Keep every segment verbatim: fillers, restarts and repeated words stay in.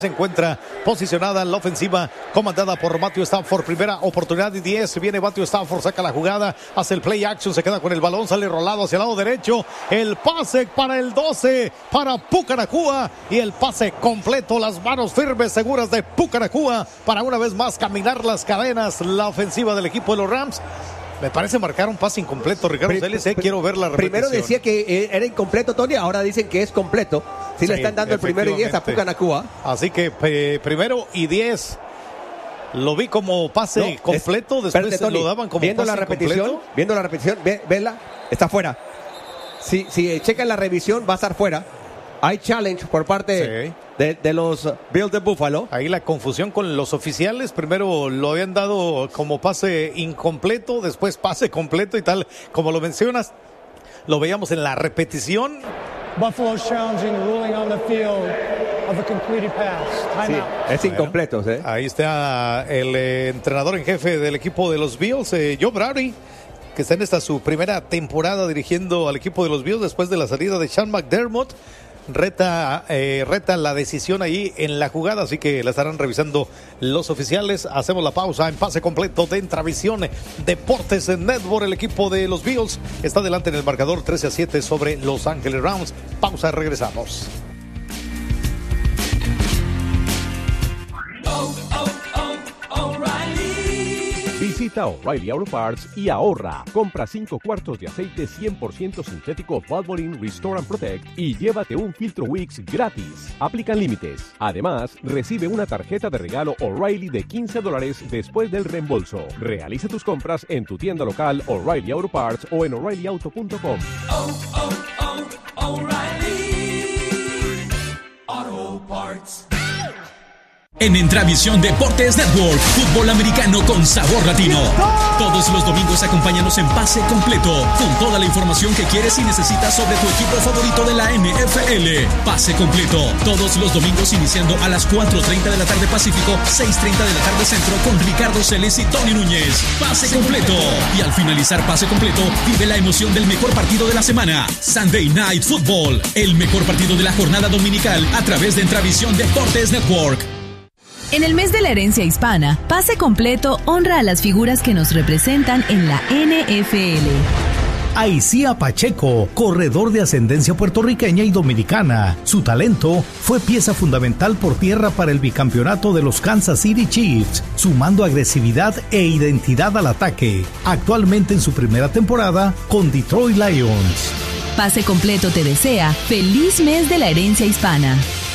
Se encuentra posicionada en la ofensiva comandada por Matthew Stafford. Primera oportunidad y diez. Viene Matthew Stafford, saca la jugada, hace el play action, se queda con el balón, sale rolado hacia el lado derecho. El pase para el doce, para Puka Nacua. Y el pase completo, las manos firmes, seguras de Puka Nacua para una vez más caminar las cadenas. La ofensiva del equipo de los Rams. Me parece marcar un pase incompleto, Ricardo Celis, eh, quiero ver la repetición. Primero decía que era incompleto, Tony, ahora dicen que es completo. Sí, sí, le están dando el primero y diez a Puka Nacua. Así que eh, primero y diez. Lo vi como pase no, completo, es, después espérate, Tony, lo daban como viendo pase la repetición, completo. Viendo la repetición, ve, vela, está fuera. Si, si checan la revisión, va a estar fuera. Hay challenge por parte sí. de, de los Bills de Buffalo. Ahí la confusión con los oficiales. Primero lo habían dado como pase incompleto, después pase completo y tal. Como lo mencionas, lo veíamos en la repetición. Buffalo's challenging the ruling on the field of a completed pass. Sí, es incompleto. Bueno, ¿eh? Ahí está el eh, entrenador en jefe del equipo de los Bills, eh, Joe Brady, que está en esta su primera temporada dirigiendo al equipo de los Bills después de la salida de Sean McDermott. Reta, eh, reta la decisión ahí en la jugada, así que la estarán revisando los oficiales. Hacemos la pausa en pase completo de Intravisión Deportes Network. El equipo de los Bills está delante en el marcador trece a siete sobre Los Ángeles Rams. Pausa, regresamos. Oh, oh, oh, O'Reilly. Visita O'Reilly Auto Parts y ahorra. Compra cinco cuartos de aceite cien por ciento sintético Valvoline Restore and Protect y llévate un filtro Wix gratis. Aplican límites. Además, recibe una tarjeta de regalo O'Reilly de quince dólares después del reembolso. Realiza tus compras en tu tienda local O'Reilly Auto Parts o en O'Reilly Auto punto com. Oh, oh, oh, O'Reilly Auto Parts. En Intravisión Deportes Network, fútbol americano con sabor latino. Todos los domingos acompáñanos en pase completo, con toda la información que quieres y necesitas sobre tu equipo favorito de la N F L. Pase completo, todos los domingos iniciando a las cuatro treinta de la tarde Pacífico, seis treinta de la tarde Centro, con Ricardo Celis y Tony Núñez. Pase completo. Y al finalizar pase completo, vive la emoción del mejor partido de la semana. Sunday Night Football, el mejor partido de la jornada dominical a través de Intravisión Deportes Network. En el mes de la herencia hispana, Pase Completo honra a las figuras que nos representan en la N F L. Aicía Pacheco, corredor de ascendencia puertorriqueña y dominicana. Su talento fue pieza fundamental por tierra para el bicampeonato de los Kansas City Chiefs, sumando agresividad e identidad al ataque. Actualmente en su primera temporada con Detroit Lions. Pase Completo te desea feliz mes de la herencia hispana.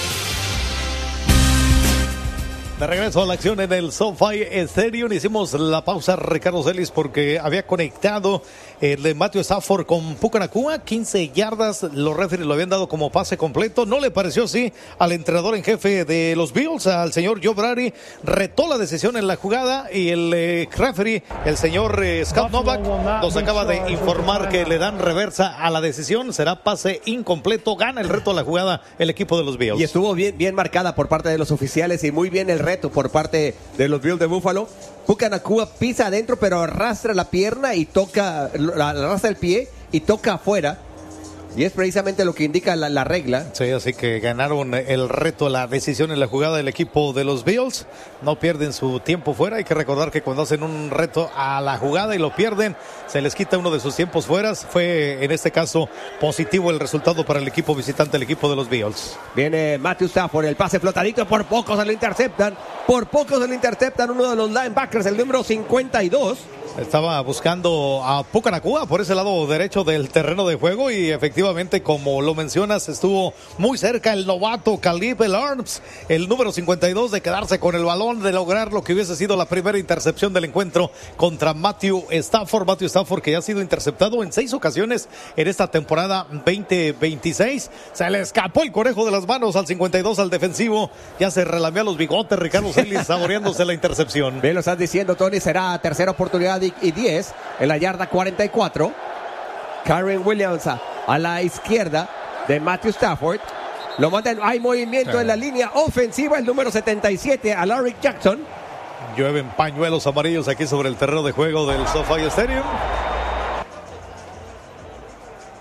De regreso a la acción en el SoFi Stadium. Hicimos la pausa, Ricardo Celis, porque había conectado el de Matthew Stafford con Puka Nacua. quince yardas, los referees lo habían dado como pase completo. No le pareció así al entrenador en jefe de los Bills, al señor Joe Brady. Retó la decisión en la jugada y el eh, referee, el señor eh, Scott Novak, nos acaba de informar que le dan reversa a la decisión. Será pase incompleto. Gana el reto a la jugada el equipo de los Bills. Y estuvo bien, bien marcada por parte de los oficiales y muy bien el reto por parte de los Bills de Buffalo. Puka Nacua pisa adentro, pero arrastra la pierna y toca, arrastra el pie y toca afuera. Y es precisamente lo que indica la, la regla. Sí, así que ganaron el reto, la decisión en la jugada del equipo de los Bills. No pierden su tiempo fuera. Hay que recordar que cuando hacen un reto a la jugada y lo pierden, se les quita uno de sus tiempos fuera. Fue en este caso positivo el resultado para el equipo visitante, el equipo de los Bills. Viene Matthew Stafford, el pase flotadito, por poco se lo interceptan. Por poco se lo interceptan uno de los linebackers, el número cincuenta y dos. Estaba buscando a Puka Nacua por ese lado derecho del terreno de juego y efectivamente, como lo mencionas, estuvo muy cerca el novato Caleb Lawrence, el número cincuenta y dos, de quedarse con el balón, de lograr lo que hubiese sido la primera intercepción del encuentro contra Matthew Stafford. Matthew Stafford, que ya ha sido interceptado en seis ocasiones en esta temporada veinte veintiséis. Se le escapó el conejo de las manos al cincuenta y dos, al defensivo. Ya se relamió los bigotes Ricardo Celis saboreándose la intercepción. Bien, lo estás diciendo, Tony. Será tercera oportunidad y diez en la yarda cuarenta y cuatro. Karen Williams a, a la izquierda de Matthew Stafford. Lo mandan, hay movimiento sí. en la línea ofensiva, el número setenta y siete, a Larry Jackson. Llueven pañuelos amarillos aquí sobre el terreno de juego del SoFi Stadium.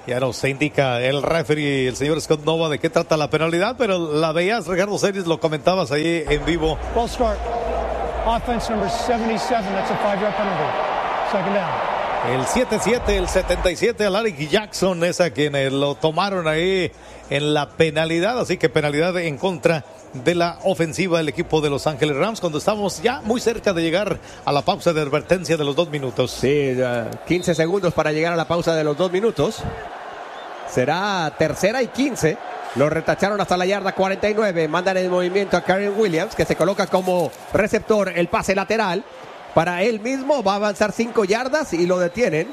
Ya nos indica el referee, el señor Scott Nova, de qué trata la penalidad, pero la veías, Ricardo Celis, lo comentabas ahí en vivo. Ball start. Offense number seventy-seven. That's a five-yard penalty. Second down. El siete siete, el setenta y siete, Alaric Jackson es a quienes lo tomaron ahí en la penalidad, así que penalidad en contra de la ofensiva del equipo de Los Ángeles Rams, cuando estamos ya muy cerca de llegar a la pausa de advertencia de los dos minutos. Sí, uh, quince segundos para llegar a la pausa de los dos minutos. Será tercera y quince. Lo retacharon hasta la yarda cuarenta y nueve. Mandan en movimiento a Karen Williams, que se coloca como receptor. El pase lateral para él mismo. Va a avanzar cinco yardas y lo detienen.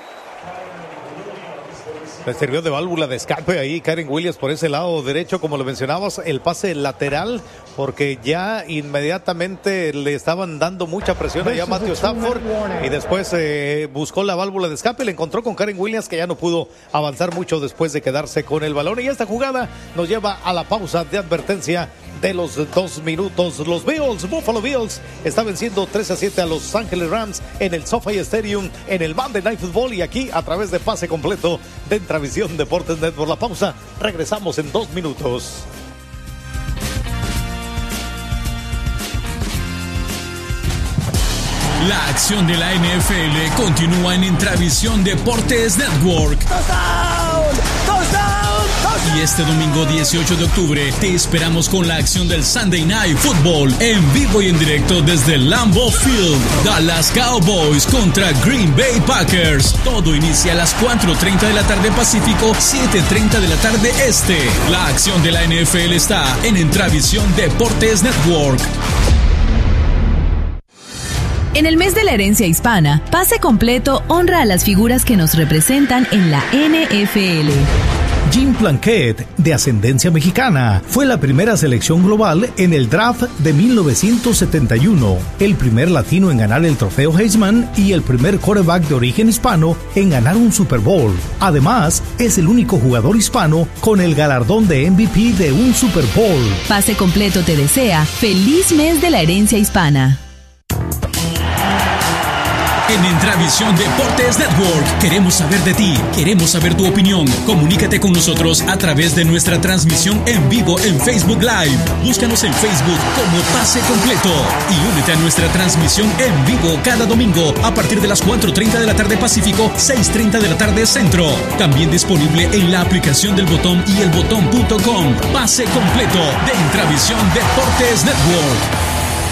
Le sirvió de válvula de escape ahí Karen Williams por ese lado derecho, como lo mencionabas, el pase lateral, porque ya inmediatamente le estaban dando mucha presión allá a Matthew Stafford y después eh, buscó la válvula de escape, le encontró con Karen Williams, que ya no pudo avanzar mucho después de quedarse con el balón, y esta jugada nos lleva a la pausa de advertencia de los dos minutos. Los Bills, Buffalo Bills, está venciendo tres a siete a Los Ángeles Rams en el SoFi Stadium, en el Monday Night Football, y aquí a través de pase completo de Intravisión Deportes Network. La pausa, regresamos en dos minutos. La acción de la N F L continúa en Intravisión Deportes Network. ¡Touchdown! ¡Touchdown! ¡Touchdown! Y este domingo dieciocho de octubre te esperamos con la acción del Sunday Night Football en vivo y en directo desde Lambeau Field. Dallas Cowboys contra Green Bay Packers. Todo inicia a las cuatro treinta de la tarde Pacífico, siete treinta de la tarde Este. La acción de la N F L está en Intravisión Deportes Network. En el mes de la herencia hispana, Pase Completo honra a las figuras que nos representan en la N F L. Jim Plunkett, de ascendencia mexicana, fue la primera selección global en el draft de mil novecientos setenta y uno, el primer latino en ganar el trofeo Heisman y el primer quarterback de origen hispano en ganar un Super Bowl. Además, es el único jugador hispano con el galardón de M V P de un Super Bowl. Pase Completo te desea feliz mes de la herencia hispana. En Intravisión Deportes Network queremos saber de ti, queremos saber tu opinión. Comunícate con nosotros a través de nuestra transmisión en vivo en Facebook Live. Búscanos en Facebook como Pase Completo y únete a nuestra transmisión en vivo cada domingo a partir de las cuatro treinta de la tarde Pacífico, seis treinta de la tarde Centro. También disponible en la aplicación del Botón y el botón punto com. Pase Completo de Intravisión Deportes Network.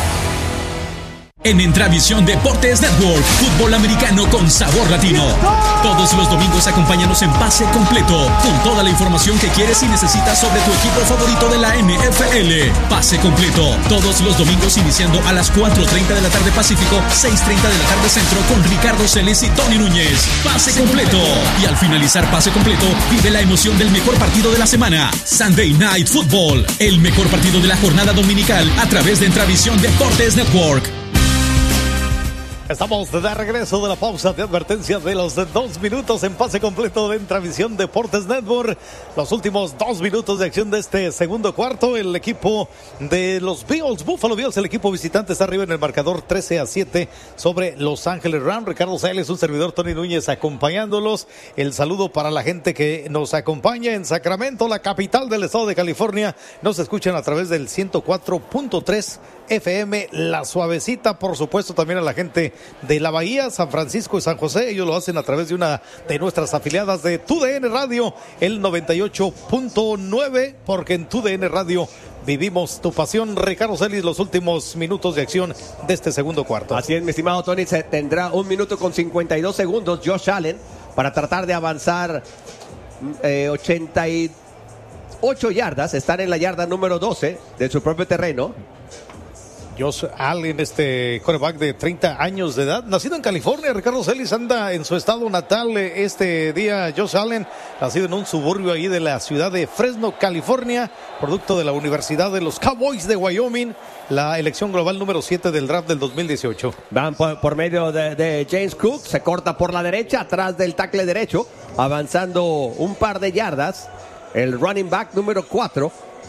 En Intravisión Deportes Network, fútbol americano con sabor latino. Todos los domingos acompáñanos en Pase Completo, con toda la información que quieres y necesitas sobre tu equipo favorito de la N F L. Pase Completo, todos los domingos iniciando a las cuatro treinta de la tarde Pacífico, seis treinta de la tarde Centro, con Ricardo Celis y Tony Núñez. Pase Completo. Y al finalizar Pase Completo, vive la emoción del mejor partido de la semana, Sunday Night Football, el mejor partido de la jornada dominical a través de Intravisión Deportes Network. Estamos de regreso de la pausa de advertencia de los dos minutos en Pase Completo de Intravisión Deportes Network. Los últimos dos minutos de acción de este segundo cuarto. El equipo de los Bills, Buffalo Bills, el equipo visitante, está arriba en el marcador trece a siete sobre Los Ángeles Rams. Ricardo Celis, un servidor, Tony Núñez, acompañándolos. El saludo para la gente que nos acompaña en Sacramento, la capital del estado de California. Nos escuchan a través del ciento cuatro punto tres F M, La Suavecita. Por supuesto, también a la gente de la Bahía, San Francisco y San José. Ellos lo hacen a través de una de nuestras afiliadas de T U D N Radio, el noventa y ocho punto nueve, porque en T U D N Radio vivimos tu pasión. Ricardo Celis, los últimos minutos de acción de este segundo cuarto. Así es, mi estimado Tony, se tendrá un minuto con cincuenta y dos segundos Josh Allen para tratar de avanzar eh, ochenta y ocho yardas. Están en la yarda número doce de su propio terreno. Josh Allen, este quarterback de treinta años de edad, nacido en California. Ricardo Celis anda en su estado natal este día. Josh Allen, nacido en un suburbio ahí de la ciudad de Fresno, California, producto de la Universidad de los Cowboys de Wyoming, la elección global número siete del draft del dos mil dieciocho. Van por, por medio de, de James Cook, se corta por la derecha, atrás del tackle derecho, avanzando un par de yardas. El running back número cuatro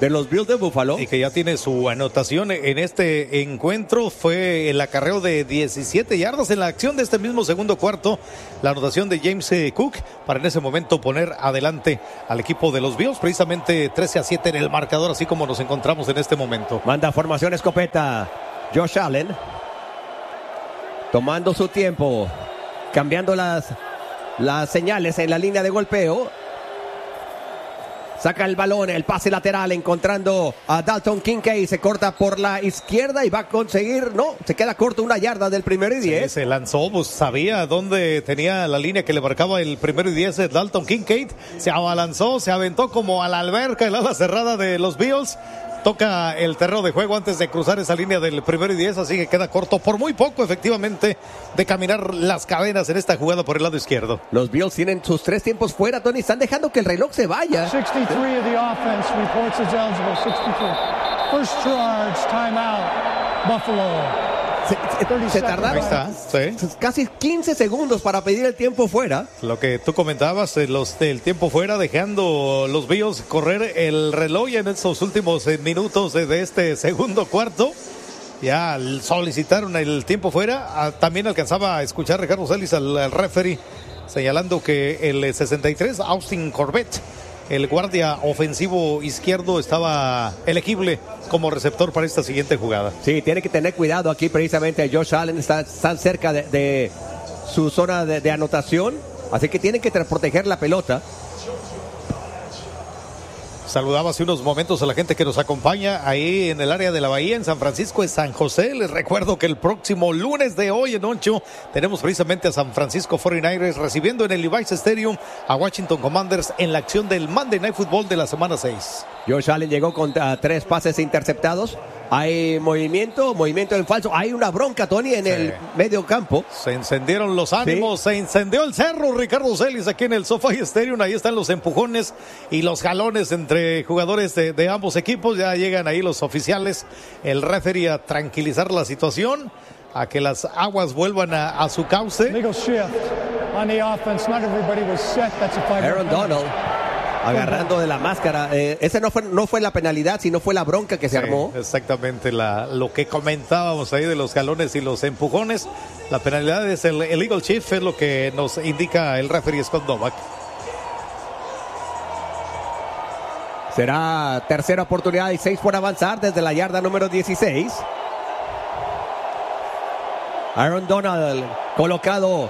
de los Bills de Buffalo. Y que ya tiene su anotación en este encuentro. Fue el acarreo de diecisiete yardas en la acción de este mismo segundo cuarto. La anotación de James Cook para en ese momento poner adelante al equipo de los Bills. Precisamente trece a siete en el marcador, así como nos encontramos en este momento. Manda formación escopeta Josh Allen. Tomando su tiempo. Cambiando las, las señales en la línea de golpeo. Saca el balón, el pase lateral, encontrando a Dalton Kincaid. Se corta por la izquierda y va a conseguir, no, se queda corto una yarda del primero y diez. Sí, se lanzó, pues sabía dónde tenía la línea que le marcaba el primero y diez de Dalton Kincaid. Se abalanzó, se aventó como a la alberca, el ala cerrada de los Bills. Toca el terreno de juego antes de cruzar esa línea del primero y diez, así que queda corto por muy poco, efectivamente, de caminar las cadenas en esta jugada por el lado izquierdo. Los Bills tienen sus tres tiempos fuera, Tony. Están dejando que el reloj se vaya. sixty-three of the offense reports as eligible. sixty-three. First charge, timeout, Buffalo. Se, se, se tardaron está, sí. casi quince segundos para pedir el tiempo fuera. Lo que tú comentabas, los del tiempo fuera, dejando los Bills correr el reloj en estos últimos minutos de este segundo cuarto. Ya solicitaron el tiempo fuera. También alcanzaba a escuchar Ricardo Celis al, al referee señalando que el sesenta y tres, Austin Corbett, el guardia ofensivo izquierdo, estaba elegible como receptor para esta siguiente jugada. Sí, tiene que tener cuidado aquí precisamente. Josh Allen está tan cerca de, de su zona de, de anotación, así que tiene que proteger la pelota. Saludaba hace unos momentos a la gente que nos acompaña ahí en el área de la Bahía, en San Francisco de San José. Les recuerdo que el próximo lunes de hoy en ocho tenemos precisamente a San Francisco cuarenta y nueve ers recibiendo en el Levi's Stadium a Washington Commanders en la acción del Monday Night Football de la semana seis. Josh Allen llegó con uh, tres pases interceptados. Hay movimiento, movimiento en falso. Hay una bronca, Tony, en sí. el medio campo. Se encendieron los ánimos, sí. se incendió el cerro, Ricardo Celis, aquí en el SoFi Stadium. Ahí están los empujones y los jalones entre jugadores de, de ambos equipos. Ya llegan ahí los oficiales, el referee a tranquilizar la situación, a que las aguas vuelvan a, a su cauce. Aaron Donald agarrando de la máscara. Eh, ese no fue, no fue la penalidad, sino fue la bronca que se sí, armó. Exactamente, la, lo que comentábamos ahí de los jalones y los empujones. La penalidad es el, el Eagle Chief, es lo que nos indica el referee Scott Novak. Será tercera oportunidad y seis por avanzar desde la yarda número dieciséis. Aaron Donald colocado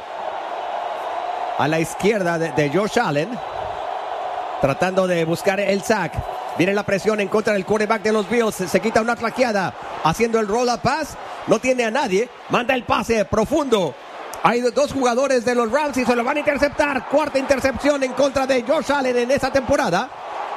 a la izquierda de, de Josh Allen, tratando de buscar el sack. Viene la presión en contra del quarterback de los Bills. Se quita una traqueada, haciendo el roll up pass. No tiene a nadie. Manda el pase profundo. Hay dos jugadores de los Rams y se lo van a interceptar. Cuarta intercepción en contra de Josh Allen en esta temporada.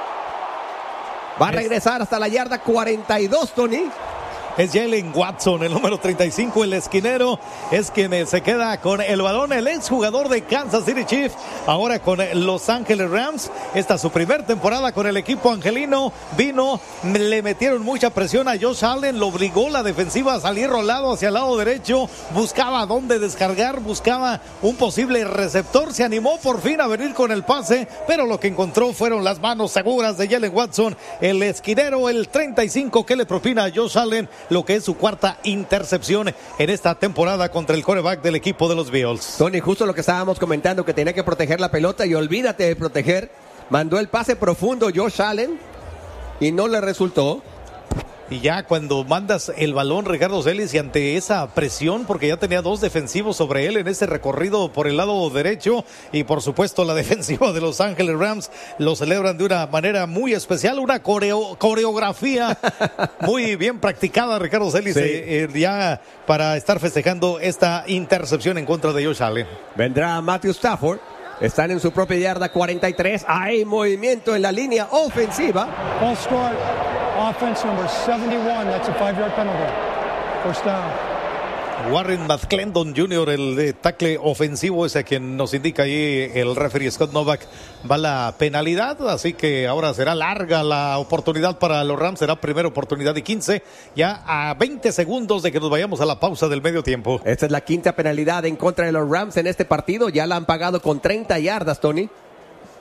Va a regresar hasta la yarda cuarenta y dos, Tony. Es Jalen Watson, el número treinta y cinco, el esquinero, es quien se queda con el balón, el exjugador de Kansas City Chiefs, ahora con Los Ángeles Rams. Esta es su primer temporada con el equipo angelino. Vino, le metieron mucha presión a Josh Allen, lo obligó la defensiva a salir rolado hacia el lado derecho, buscaba dónde descargar, buscaba un posible receptor, se animó por fin a venir con el pase, pero lo que encontró fueron las manos seguras de Jalen Watson, el esquinero, el treinta y cinco, que le propina a Josh Allen lo que es su cuarta intercepción en esta temporada contra el quarterback del equipo de los Bills. Tony, justo lo que estábamos comentando, que tenía que proteger la pelota y olvídate de proteger. Mandó el pase profundo Josh Allen y no le resultó. Y ya cuando mandas el balón, Ricardo Celis, y ante esa presión, porque ya tenía dos defensivos sobre él en ese recorrido por el lado derecho, y por supuesto la defensiva de Los Ángeles Rams lo celebran de una manera muy especial, una coreo, coreografía muy bien practicada, Ricardo Celis, sí. eh, eh, ya para estar festejando esta intercepción en contra de Josh Allen. Vendrá Matthew Stafford. Están en su propia yarda cuarenta y tres. Hay movimiento en la línea ofensiva. Ball start. Offense number seventy-one. That's a five-yard penalty. First down. Warren McClendon junior, el de tackle ofensivo, es a quien nos indica ahí el referee Scott Novak. Va la penalidad, así que ahora será larga la oportunidad para los Rams. Será primera oportunidad y quince, ya a veinte segundos de que nos vayamos a la pausa del medio tiempo. Esta es la quinta penalidad en contra de los Rams en este partido. Ya la han pagado con treinta yardas, Tony.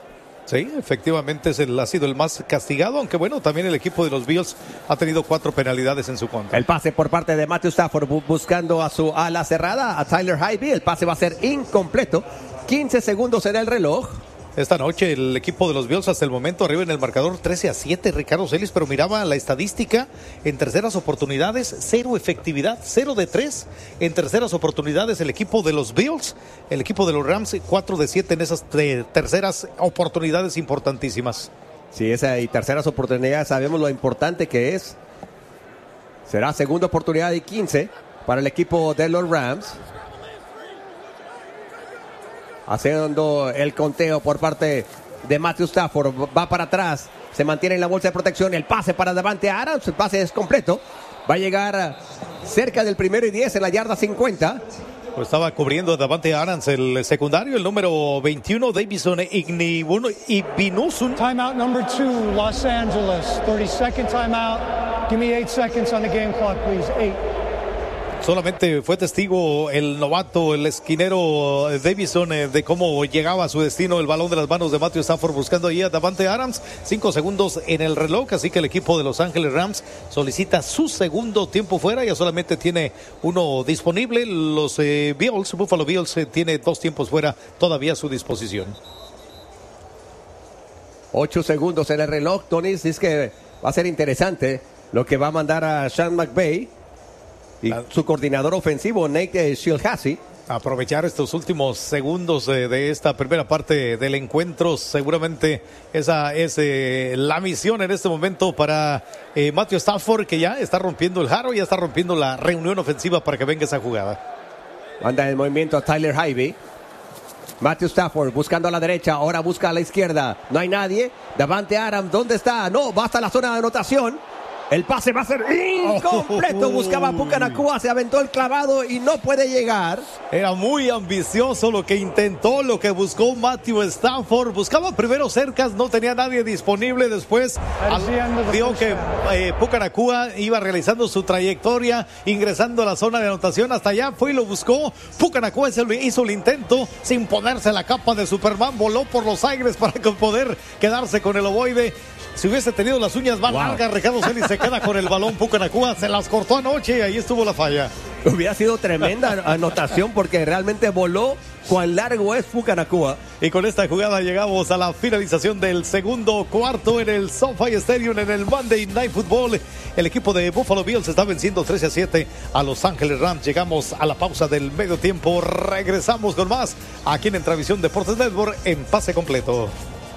Sí, efectivamente es el, ha sido el más castigado, aunque bueno, también el equipo de los Bills ha tenido cuatro penalidades en su contra. El pase por parte de Matthew Stafford bu- buscando a su ala cerrada, a Tyler Higbee. El pase va a ser incompleto. quince segundos en el reloj. Esta noche el equipo de los Bills hasta el momento arriba en el marcador trece a siete, Ricardo Celis, pero miraba la estadística en terceras oportunidades, cero efectividad, cero de tres en terceras oportunidades el equipo de los Bills, el equipo de los Rams cuatro de siete en esas tre- terceras oportunidades importantísimas. Sí, esa y terceras oportunidades, sabemos lo importante que es. Será segunda oportunidad y quince para el equipo de los Rams. Haciendo el conteo por parte de Matthew Stafford. Va para atrás. Se mantiene en la bolsa de protección. El pase para Davante Adams. El pase es completo. Va a llegar cerca del primero y diez en la yarda cincuenta. Pues estaba cubriendo a Davante Adams el secundario, el número veintiuno, Davison Igbinosun. Timeout number two, Los Angeles. thirty second timeout. Give me eight seconds on the game clock, please. Eight. Solamente fue testigo el novato, el esquinero Davison, eh, de cómo llegaba a su destino el balón de las manos de Matthew Stafford buscando ahí a Davante Adams. Cinco segundos en el reloj, así que el equipo de Los Ángeles Rams solicita su segundo tiempo fuera. Ya solamente tiene uno disponible. Los eh, Bills, Buffalo Bills, eh, tiene dos tiempos fuera todavía a su disposición. Ocho segundos en el reloj, Tony. Es que va a ser interesante lo que va a mandar a Sean McVay y su coordinador ofensivo, Nate Shilhassi. Aprovechar estos últimos segundos eh, de esta primera parte del encuentro. Seguramente esa es eh, la misión en este momento para eh, Matthew Stafford, que ya está rompiendo el jaro, ya está rompiendo la reunión ofensiva para que venga esa jugada. Manda el movimiento a Tyler Higbee. Matthew Stafford buscando a la derecha, ahora busca a la izquierda. No hay nadie. Davante Adams, ¿dónde está? No, va hasta la zona de anotación. El pase va a ser incompleto. Buscaba a Puka Nacua, se aventó el clavado y no puede llegar. Era muy ambicioso lo que intentó, lo que buscó Matthew Stafford. Buscaba primero cercas, no tenía nadie disponible. Después al, vio que eh, Puka Nacua iba realizando su trayectoria, ingresando a la zona de anotación. Hasta allá fue y lo buscó. Puka Nacua hizo el intento sin ponerse la capa de Superman. Voló por los aires para poder quedarse con el ovoide. Si hubiese tenido las uñas más wow. largas, Ricardo Celis se queda con el balón. Puka Nacua se las cortó anoche y ahí estuvo la falla. Hubiera sido tremenda anotación porque realmente voló. Cuán largo es Puka Nacua. Y con esta jugada llegamos a la finalización del segundo cuarto en el SoFi Stadium en el Monday Night Football. El equipo de Buffalo Bills está venciendo trece a siete a Los Ángeles Rams. Llegamos a la pausa del medio tiempo. Regresamos con más aquí en Entravisión Deportes Network en Pase Completo.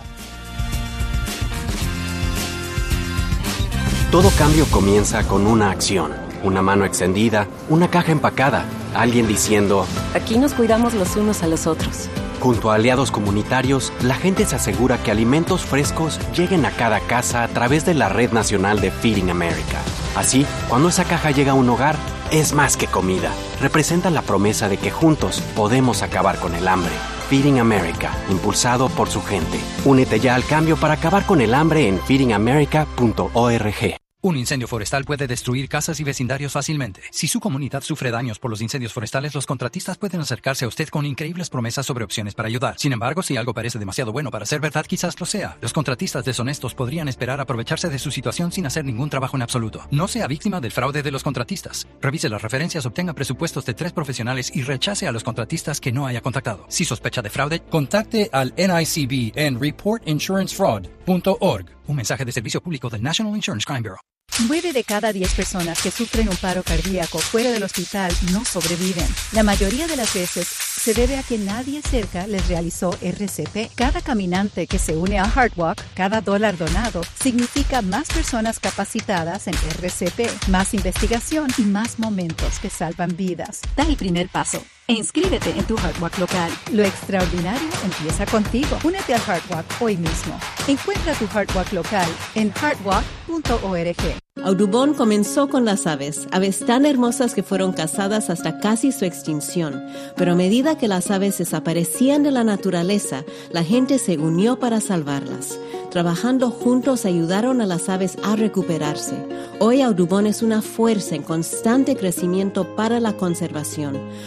Todo cambio comienza con una acción, una mano extendida, una caja empacada, alguien diciendo: aquí nos cuidamos los unos a los otros. Junto a aliados comunitarios, la gente se asegura que alimentos frescos lleguen a cada casa a través de la Red Nacional de Feeding America. Así, cuando esa caja llega a un hogar, es más que comida. Representa la promesa de que juntos podemos acabar con el hambre. Feeding America, impulsado por su gente. Únete ya al cambio para acabar con el hambre en feeding america punto org. Un incendio forestal puede destruir casas y vecindarios fácilmente. Si su comunidad sufre daños por los incendios forestales, los contratistas pueden acercarse a usted con increíbles promesas sobre opciones para ayudar. Sin embargo, si algo parece demasiado bueno para ser verdad, quizás lo sea. Los contratistas deshonestos podrían esperar aprovecharse de su situación sin hacer ningún trabajo en absoluto. No sea víctima del fraude de los contratistas. Revise las referencias, obtenga presupuestos de tres profesionales y rechace a los contratistas que no haya contactado. Si sospecha de fraude, contacte al N I C B en report insurance fraud punto org. Un mensaje de servicio público del National Insurance Crime Bureau. Nueve de cada diez personas que sufren un paro cardíaco fuera del hospital no sobreviven. La mayoría de las veces se debe a que nadie cerca les realizó R C P. Cada caminante que se une a HeartWalk, cada dólar donado, significa más personas capacitadas en R C P, más investigación y más momentos que salvan vidas. Da el primer paso e inscríbete en tu HeartWalk local. Lo extraordinario empieza contigo. Únete al HeartWalk hoy mismo. Encuentra tu HeartWalk local en heartwalk punto org. Audubon comenzó con las aves, aves tan hermosas que fueron cazadas hasta casi su extinción. Pero a medida que las aves desaparecían de la naturaleza, la gente se unió para salvarlas. Trabajando juntos ayudaron a las aves a recuperarse. Hoy Audubon es una fuerza en constante crecimiento para la conservación. Durante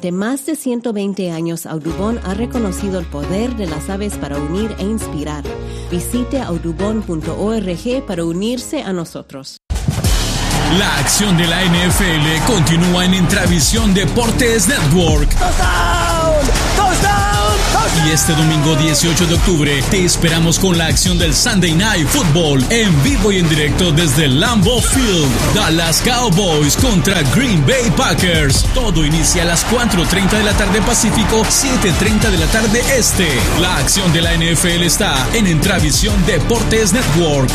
Durante más de ciento veinte años, Audubon ha reconocido el poder de las aves para unir e inspirar. Visite audubon punto org para unirse a nosotros. La acción de la N F L continúa en Intravisión Deportes Network. ¡Touchdown! ¡Touchdown! ¡Touchdown! Y este domingo dieciocho de octubre te esperamos con la acción del Sunday Night Football en vivo y en directo desde Lambeau Field. Dallas Cowboys contra Green Bay Packers. Todo inicia a las cuatro treinta de la tarde Pacífico, siete treinta de la tarde Este. La acción de la N F L está en Intravisión Deportes Network.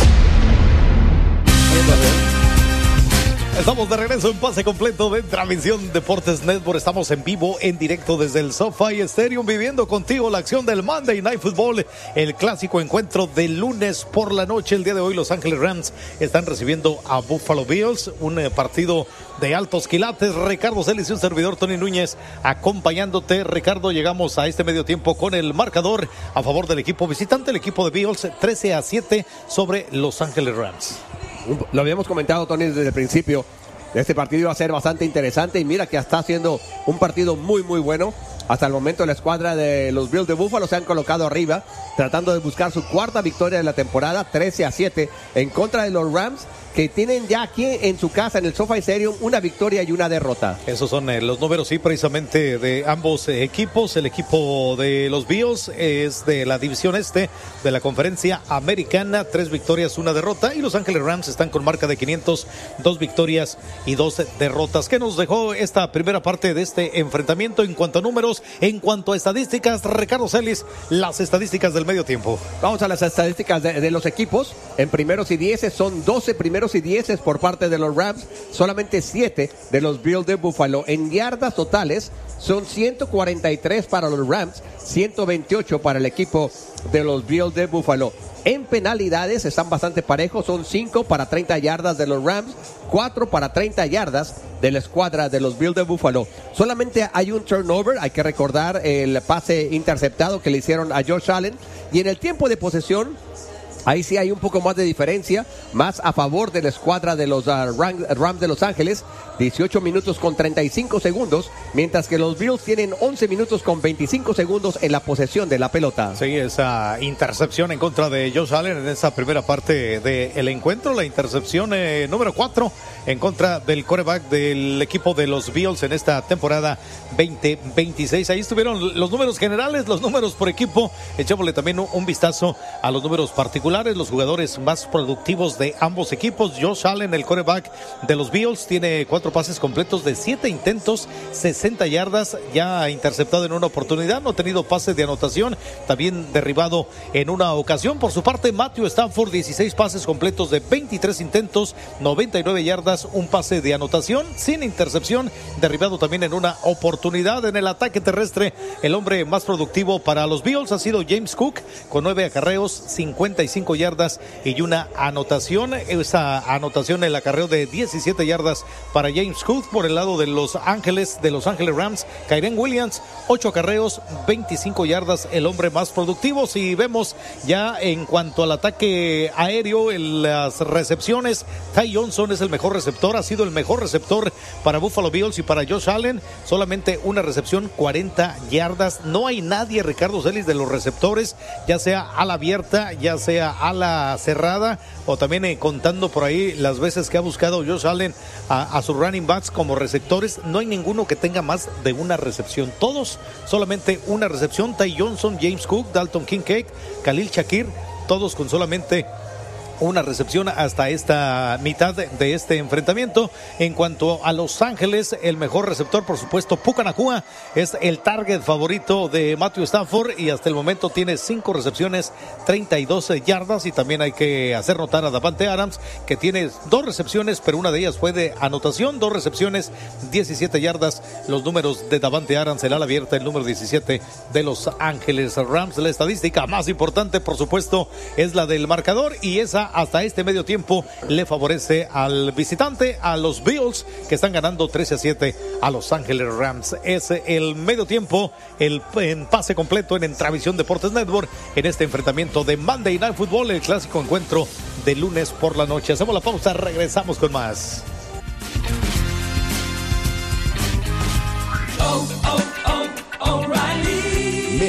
Estamos de regreso en pase completo de Transmisión Deportes Network. Estamos en vivo, en directo desde el SoFi Stadium, viviendo contigo la acción del Monday Night Football, el clásico encuentro de lunes por la noche. El día de hoy Los Ángeles Rams están recibiendo a Buffalo Bills, un eh, partido de altos quilates. Ricardo Celis y un servidor, Tony Núñez, acompañándote. Ricardo, llegamos a este medio tiempo con el marcador a favor del equipo visitante, el equipo de Bills, trece a siete sobre Los Ángeles Rams. Lo habíamos comentado, Tony, desde el principio. Este partido iba a ser bastante interesante y mira que está haciendo un partido muy, muy bueno. Hasta el momento la escuadra de los Bills de Buffalo se han colocado arriba, tratando de buscar su cuarta victoria de la temporada, trece a siete, en contra de los Rams, que tienen ya aquí en su casa, en el SoFi Stadium, una victoria y una derrota. Esos son eh, los números, sí, precisamente de ambos eh, equipos. El equipo de los Bills es de la división este de la conferencia americana, tres victorias, una derrota, y Los Ángeles Rams están con marca de quinientos, dos victorias y dos derrotas. ¿Qué nos dejó esta primera parte de este enfrentamiento en cuanto a números, en cuanto a estadísticas? Ricardo Celis, las estadísticas del medio tiempo. Vamos a las estadísticas de, de los equipos. En primeros y dieces son doce primeros y dieces por parte de los Rams, solamente siete de los Bills de Buffalo. En yardas totales son ciento cuarenta y tres para los Rams, ciento veintiocho para el equipo de los Bills de Buffalo. En penalidades están bastante parejos, son cinco para treinta yardas de los Rams, cuatro para treinta yardas de la escuadra de los Bills de Buffalo. Solamente hay un turnover, hay que recordar el pase interceptado que le hicieron a Josh Allen. Y en el tiempo de posesión, ahí sí hay un poco más de diferencia, más a favor de la escuadra de los uh, Rams de Los Ángeles, dieciocho minutos con treinta y cinco segundos, mientras que los Bills tienen once minutos con veinticinco segundos en la posesión de la pelota. Sí, esa intercepción en contra de Josh Allen en esa primera parte del encuentro, la intercepción eh, número cuatro en contra del quarterback del equipo de los Bills en esta temporada veinte veintiséis. Ahí estuvieron los números generales, los números por equipo. Echémosle también un, un vistazo a los números particulares, los jugadores más productivos de ambos equipos. Josh Allen, el quarterback de los Bills, tiene cuatro pases completos de siete intentos, sesenta yardas, ya ha interceptado en una oportunidad, no ha tenido pase de anotación, también derribado en una ocasión. Por su parte, Matthew Stafford, dieciséis pases completos de veintitrés intentos, noventa y nueve yardas, un pase de anotación, sin intercepción, derribado también en una oportunidad. En el ataque terrestre, el hombre más productivo para los Bills ha sido James Cook, con nueve acarreos, cincuenta y cinco yardas y una anotación. Esa anotación, el acarreo de diecisiete yardas para James Cook. Por el lado de Los Ángeles, de Los Ángeles Rams, Kyren Williams, ocho acarreos, veinticinco yardas, el hombre más productivo. Si vemos ya en cuanto al ataque aéreo, en las recepciones, Ty Johnson es el mejor receptor, ha sido el mejor receptor para Buffalo Bills y para Josh Allen, solamente una recepción, cuarenta yardas. No hay nadie, Ricardo Celis, de los receptores, ya sea ala abierta, ya sea ala cerrada, o también eh, contando por ahí las veces que ha buscado Josh Allen a, a sus running backs como receptores, no hay ninguno que tenga más de una recepción. Todos solamente una recepción. Ty Johnson, James Cook, Dalton Kincaid, Khalil Shakir, todos con solamente una recepción hasta esta mitad de este enfrentamiento. En cuanto a Los Ángeles, el mejor receptor, por supuesto, Puka Nacua, es el target favorito de Matthew Stafford y hasta el momento tiene cinco recepciones, treinta y dos yardas. Y también hay que hacer notar a Davante Adams, que tiene dos recepciones, pero una de ellas fue de anotación, dos recepciones, diecisiete yardas. Los números de Davante Adams, el ala abierta, el número diecisiete de Los Ángeles Rams. La estadística más importante, por supuesto, es la del marcador, y esa hasta este medio tiempo le favorece al visitante, a los Bills, que están ganando trece a siete a Los Ángeles Rams. Es el medio tiempo, el en pase completo en Intravisión Deportes Network en este enfrentamiento de Monday Night Football, el clásico encuentro de lunes por la noche. Hacemos la pausa, regresamos con más. Oh,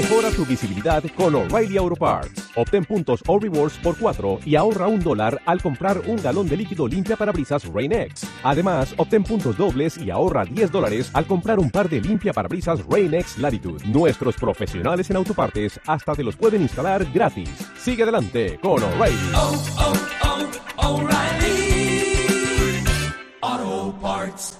Mejora tu visibilidad con O'Reilly Auto Parts. Obtén puntos o rewards por cuatro y ahorra un dólar al comprar un galón de líquido limpia parabrisas Rain-X. Además, obtén puntos dobles y ahorra diez dólares al comprar un par de limpia parabrisas Rain-X Latitude. Nuestros profesionales en autopartes hasta te los pueden instalar gratis. Sigue adelante con O'Reilly. Oh, oh, oh, O'Reilly Auto Parts.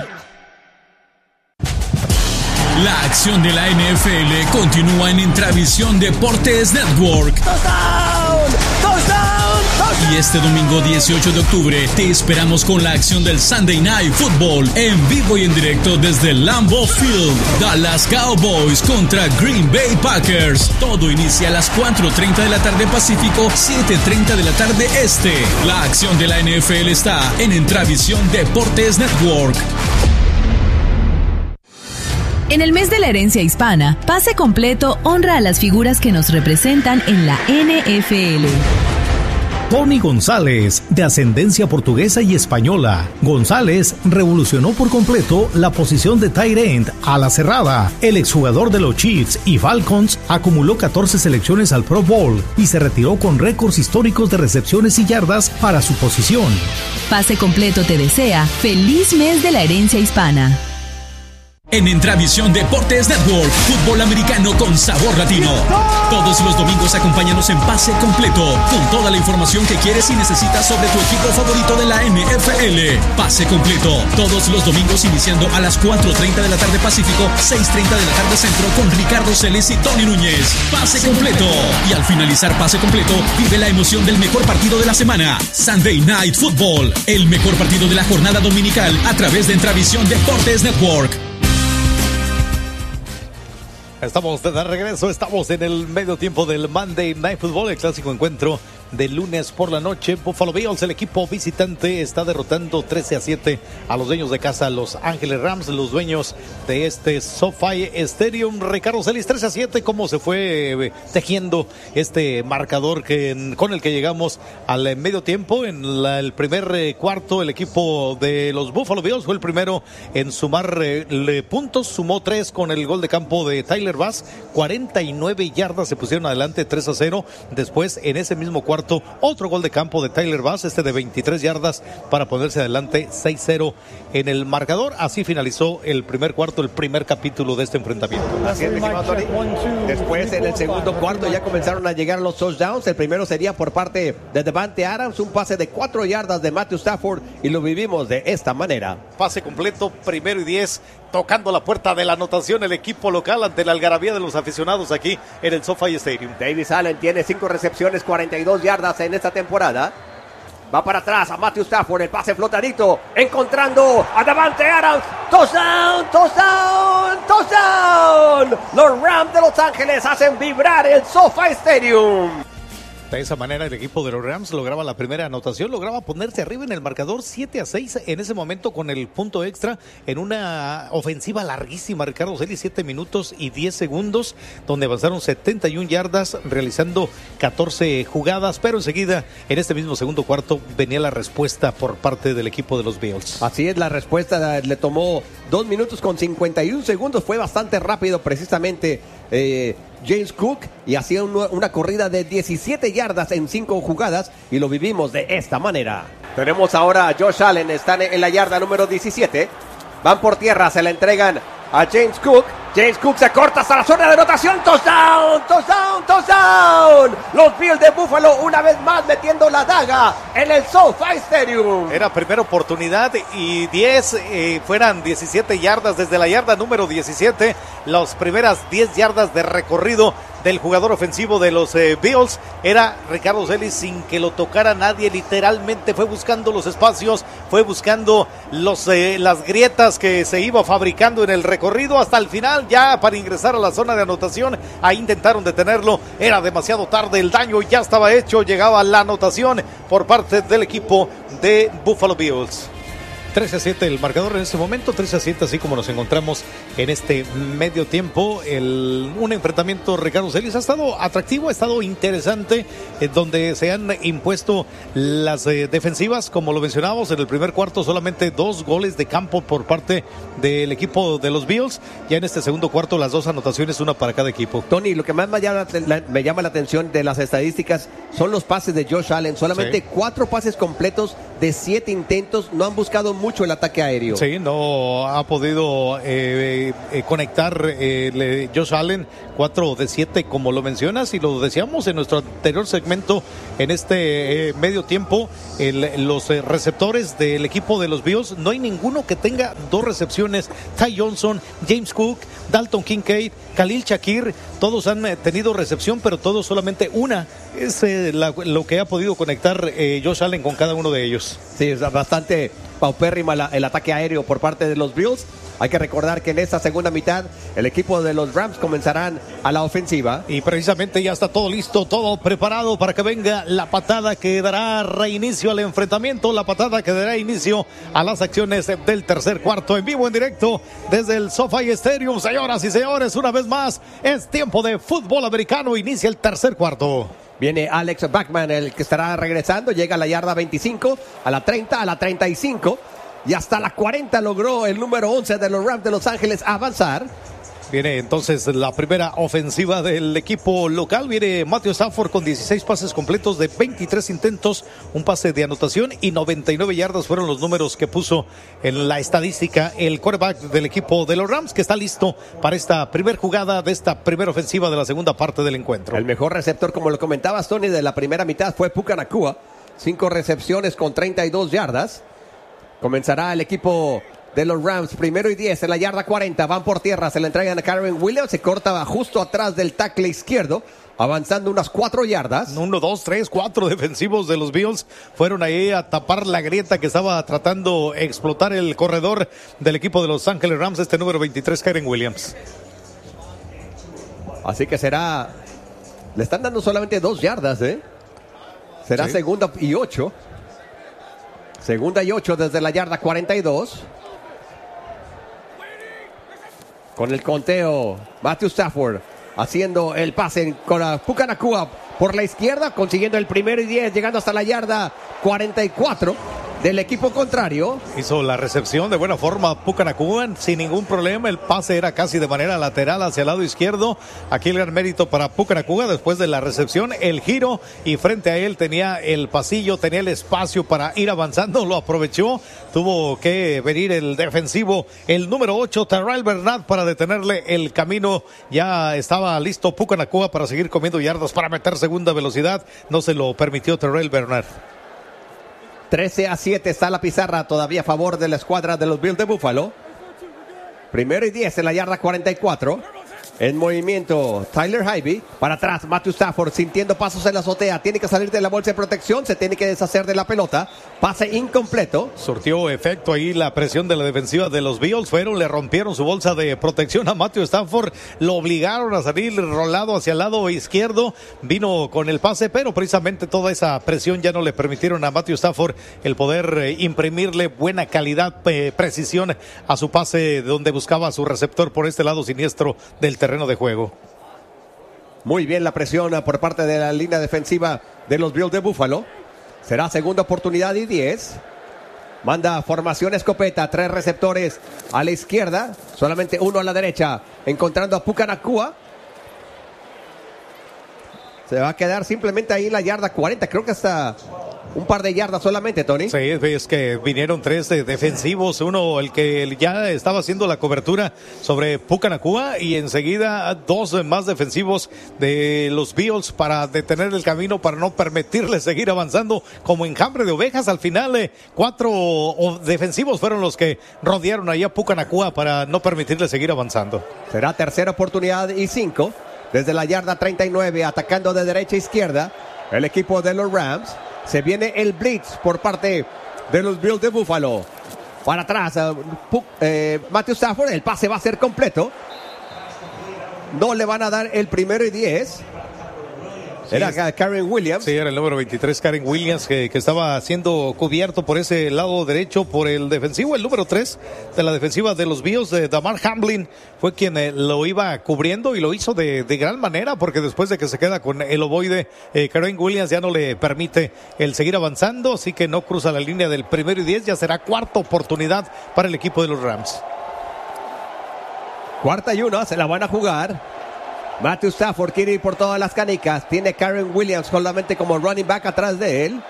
La acción de la N F L continúa en Intravisión Deportes Network. ¡Touchdown! ¡Touchdown! ¡Touchdown! Y este domingo dieciocho de octubre te esperamos con la acción del Sunday Night Football en vivo y en directo desde Lambeau Field. Dallas Cowboys contra Green Bay Packers. Todo inicia a las cuatro treinta de la tarde Pacífico, siete treinta de la tarde Este. La acción de la N F L está en Intravisión Deportes Network. En el mes de la herencia hispana, Pase Completo honra a las figuras que nos representan en la N F L. Tony González, de ascendencia portuguesa y española. González revolucionó por completo la posición de tight end a la cerrada. El exjugador de los Chiefs y Falcons acumuló catorce selecciones al Pro Bowl y se retiró con récords históricos de recepciones y yardas para su posición. Pase Completo te desea feliz mes de la herencia hispana. En Intravisión Deportes Network, fútbol americano con sabor latino. Todos los domingos acompáñanos en Pase Completo, con toda la información que quieres y necesitas sobre tu equipo favorito de la N F L. Pase Completo, todos los domingos iniciando a las cuatro treinta de la tarde Pacífico, seis treinta de la tarde Centro, con Ricardo Celis y Tony Núñez. Pase Completo. Y al finalizar Pase Completo, vive la emoción del mejor partido de la semana, Sunday Night Football, el mejor partido de la jornada dominical a través de Intravisión Deportes Network. Estamos de regreso, estamos en el medio tiempo del Monday Night Football, el clásico encuentro de lunes por la noche. Buffalo Bills, el equipo visitante, está derrotando trece a siete a los dueños de casa, Los Ángeles Rams, los dueños de este SoFi Stadium. Ricardo Celis, trece a siete, ¿cómo se fue tejiendo este marcador que, con el que llegamos al medio tiempo? En la, el primer eh, cuarto, el equipo de los Buffalo Bills fue el primero en sumar eh, puntos, sumó tres con el gol de campo de Tyler Bass, cuarenta y nueve yardas, se pusieron adelante tres a cero. Después, en ese mismo cuarto, otro gol de campo de Tyler Bass, este de veintitrés yardas, para ponerse adelante seis cero en el marcador. Así finalizó el primer cuarto, el primer capítulo de este enfrentamiento. Así es, mi estimado Tony. Después, en el segundo cuarto, ya comenzaron a llegar los touchdowns. El primero sería por parte de Davante Adams, un pase de cuatro yardas de Matthew Stafford, y lo vivimos de esta manera. Pase completo, primero y diez, tocando la puerta de la anotación el equipo local ante la algarabía de los aficionados aquí en el SoFi Stadium. Davis Allen tiene cinco recepciones, cuarenta y dos yardas en esta temporada. Va para atrás a Matthew Stafford, el pase flotadito, encontrando a Davante Adams. Touchdown, touchdown, touchdown. Los Rams de Los Ángeles hacen vibrar el SoFi Stadium. De esa manera el equipo de los Rams lograba la primera anotación, lograba ponerse arriba en el marcador siete a seis en ese momento con el punto extra en una ofensiva larguísima, Ricardo Celis, siete minutos y diez segundos, donde avanzaron setenta y una yardas realizando catorce jugadas, pero enseguida en este mismo segundo cuarto venía la respuesta por parte del equipo de los Bills. Así es, la respuesta le tomó dos minutos con cincuenta y un segundos, fue bastante rápido precisamente eh, James Cook, y hacía una, una corrida de diecisiete yardas en cinco jugadas, y lo vivimos de esta manera. Tenemos ahora a Josh Allen, están en la yarda número diecisiete, van por tierra, se la entregan a James Cook. James Cook se corta hasta la zona de anotación. Touchdown, touchdown, touchdown. Los Bills de Buffalo una vez más metiendo la daga en el SoFi Stadium. Era primera oportunidad y diez, eh, fueran diecisiete yardas desde la yarda número diecisiete. Las primeras diez yardas de recorrido del jugador ofensivo de los eh, Bills era Ricardo Celis sin que lo tocara nadie. Literalmente fue buscando los espacios, fue buscando los, eh, las grietas que se iba fabricando en el recorrido hasta el final, ya para ingresar a la zona de anotación. Ahí intentaron detenerlo, era demasiado tarde, el daño ya estaba hecho, llegaba la anotación por parte del equipo de Buffalo Bills. trece a siete el marcador en este momento, trece a siete, así como nos encontramos en este medio tiempo. El, un enfrentamiento, Ricardo Celis, ha estado atractivo, ha estado interesante, eh, donde se han impuesto las eh, defensivas, como lo mencionábamos, en el primer cuarto solamente dos goles de campo por parte del equipo de los Bills. Ya en este segundo cuarto las dos anotaciones, una para cada equipo. Tony, lo que más me llama la, me llama la atención de las estadísticas son los pases de Josh Allen. Solamente sí. cuatro pases completos de siete intentos. No han buscado mucho el ataque aéreo. Sí, no ha podido eh, eh, conectar eh, Josh Allen, cuatro de siete, como lo mencionas, y lo decíamos en nuestro anterior segmento. En este eh, medio tiempo, el, los eh, receptores del equipo de los Bills, no hay ninguno que tenga dos recepciones. Ty Johnson, James Cook, Dalton Kincaid, Khalil Shakir, todos han eh, tenido recepción, pero todos solamente una. Es eh, la, lo que ha podido conectar eh, Josh Allen con cada uno de ellos. Sí, es bastante paupérrima la, el ataque aéreo por parte de los Bills. Hay que recordar que en esta segunda mitad el equipo de los Rams comenzarán a la ofensiva. Y precisamente ya está todo listo, todo preparado para que venga la patada que dará reinicio al enfrentamiento, la patada que dará inicio a las acciones del tercer cuarto, en vivo, en directo, desde el SoFi Stadium. Señoras y señores, una vez más, es tiempo de fútbol americano, inicia el tercer cuarto. Viene Alex Bachman, el que estará regresando, llega a la yarda veinticinco, a la treinta, a la treinta y cinco. Y hasta la cuarenta logró el número once de los Rams de Los Ángeles avanzar. Viene entonces la primera ofensiva del equipo local. Viene Matthew Stafford con dieciséis pases completos de veintitrés intentos, un pase de anotación y noventa y nueve yardas fueron los números que puso en la estadística el quarterback del equipo de los Rams, que está listo para esta primera jugada de esta primera ofensiva de la segunda parte del encuentro. El mejor receptor, como lo comentabas, Tony, de la primera mitad fue Puka Nacua. Cinco recepciones con treinta y dos yardas. Comenzará el equipo de los Rams, primero y diez en la yarda cuarenta, van por tierra, se la entregan a Kyren Williams, se corta justo atrás del tackle izquierdo, avanzando unas cuatro yardas. Uno, dos, tres, cuatro defensivos de los Bills fueron ahí a tapar la grieta que estaba tratando de explotar el corredor del equipo de Los Ángeles Rams, este número veintitrés, Kyren Williams. Así que será, le están dando solamente dos yardas, ¿eh? Será sí. segunda y ocho. Segunda y ocho desde la yarda cuarenta y dos. Con el conteo, Matthew Stafford haciendo el pase con Puka Nacua por la izquierda, consiguiendo el primero y diez, llegando hasta la yarda cuarenta y cuatro del equipo contrario. Hizo la recepción de buena forma Puka Nacua, sin ningún problema. El pase era casi de manera lateral hacia el lado izquierdo. Aquí el gran mérito para Puka Nacua después de la recepción, el giro, y frente a él tenía el pasillo, tenía el espacio para ir avanzando, lo aprovechó. Tuvo que venir el defensivo, el número ocho, Terrell Bernard, para detenerle el camino. Ya estaba listo Puka Nacua para seguir comiendo yardas, para meter segunda velocidad. No se lo permitió Terrell Bernard. trece a siete está la pizarra todavía a favor de la escuadra de los Bills de Buffalo. Primero y diez en la yarda cuarenta y cuatro. En movimiento Tyler Higbee. Para atrás Matthew Stafford sintiendo pasos en la azotea. Tiene que salir de la bolsa de protección. Se tiene que deshacer de la pelota. Pase incompleto. Surtió efecto ahí la presión de la defensiva de los Bills. Fueron, le rompieron su bolsa de protección a Matthew Stafford. Lo obligaron a salir rolado hacia el lado izquierdo. Vino con el pase, pero precisamente toda esa presión ya no le permitieron a Matthew Stafford el poder eh, imprimirle buena calidad, eh, precisión a su pase, donde buscaba a su receptor por este lado siniestro del terreno de juego. Muy bien la presión por parte de la línea defensiva de los Bills de Buffalo. Será segunda oportunidad y diez. Manda formación escopeta, tres receptores a la izquierda, solamente uno a la derecha, encontrando a Puka Nacua. Se va a quedar simplemente ahí en la yarda cuarenta, creo que hasta un par de yardas solamente, Tony. Sí, es que vinieron tres eh, defensivos, uno el que ya estaba haciendo la cobertura sobre Puka Nacua, y enseguida dos más defensivos de los Bills para detener el camino, para no permitirle seguir avanzando como enjambre de ovejas. Al final eh, cuatro oh, defensivos fueron los que rodearon ahí a Puka Nacua para no permitirle seguir avanzando. Será tercera oportunidad y cinco. Desde la yarda treinta y nueve, atacando de derecha a izquierda, el equipo de los Rams. Se viene el blitz por parte de los Bills de Buffalo. Para atrás, uh, eh, Matthew Stafford, el pase va a ser completo. No le van a dar el primero y diez. Era sí, Karen Williams. Sí, era el número veintitrés, Karen Williams, que, que estaba siendo cubierto por ese lado derecho por el defensivo. El número tres de la defensiva de los Bills, de Damar Hamlin, fue quien eh, lo iba cubriendo y lo hizo de, de gran manera, porque después de que se queda con el ovoide, eh, Karen Williams ya no le permite el seguir avanzando, así que no cruza la línea del primero y diez. Ya será cuarta oportunidad para el equipo de los Rams. Cuarta y uno, se la van a jugar. Matthew Stafford quiere ir por todas las canicas. Tiene Karen Williams solamente como running back atrás de él.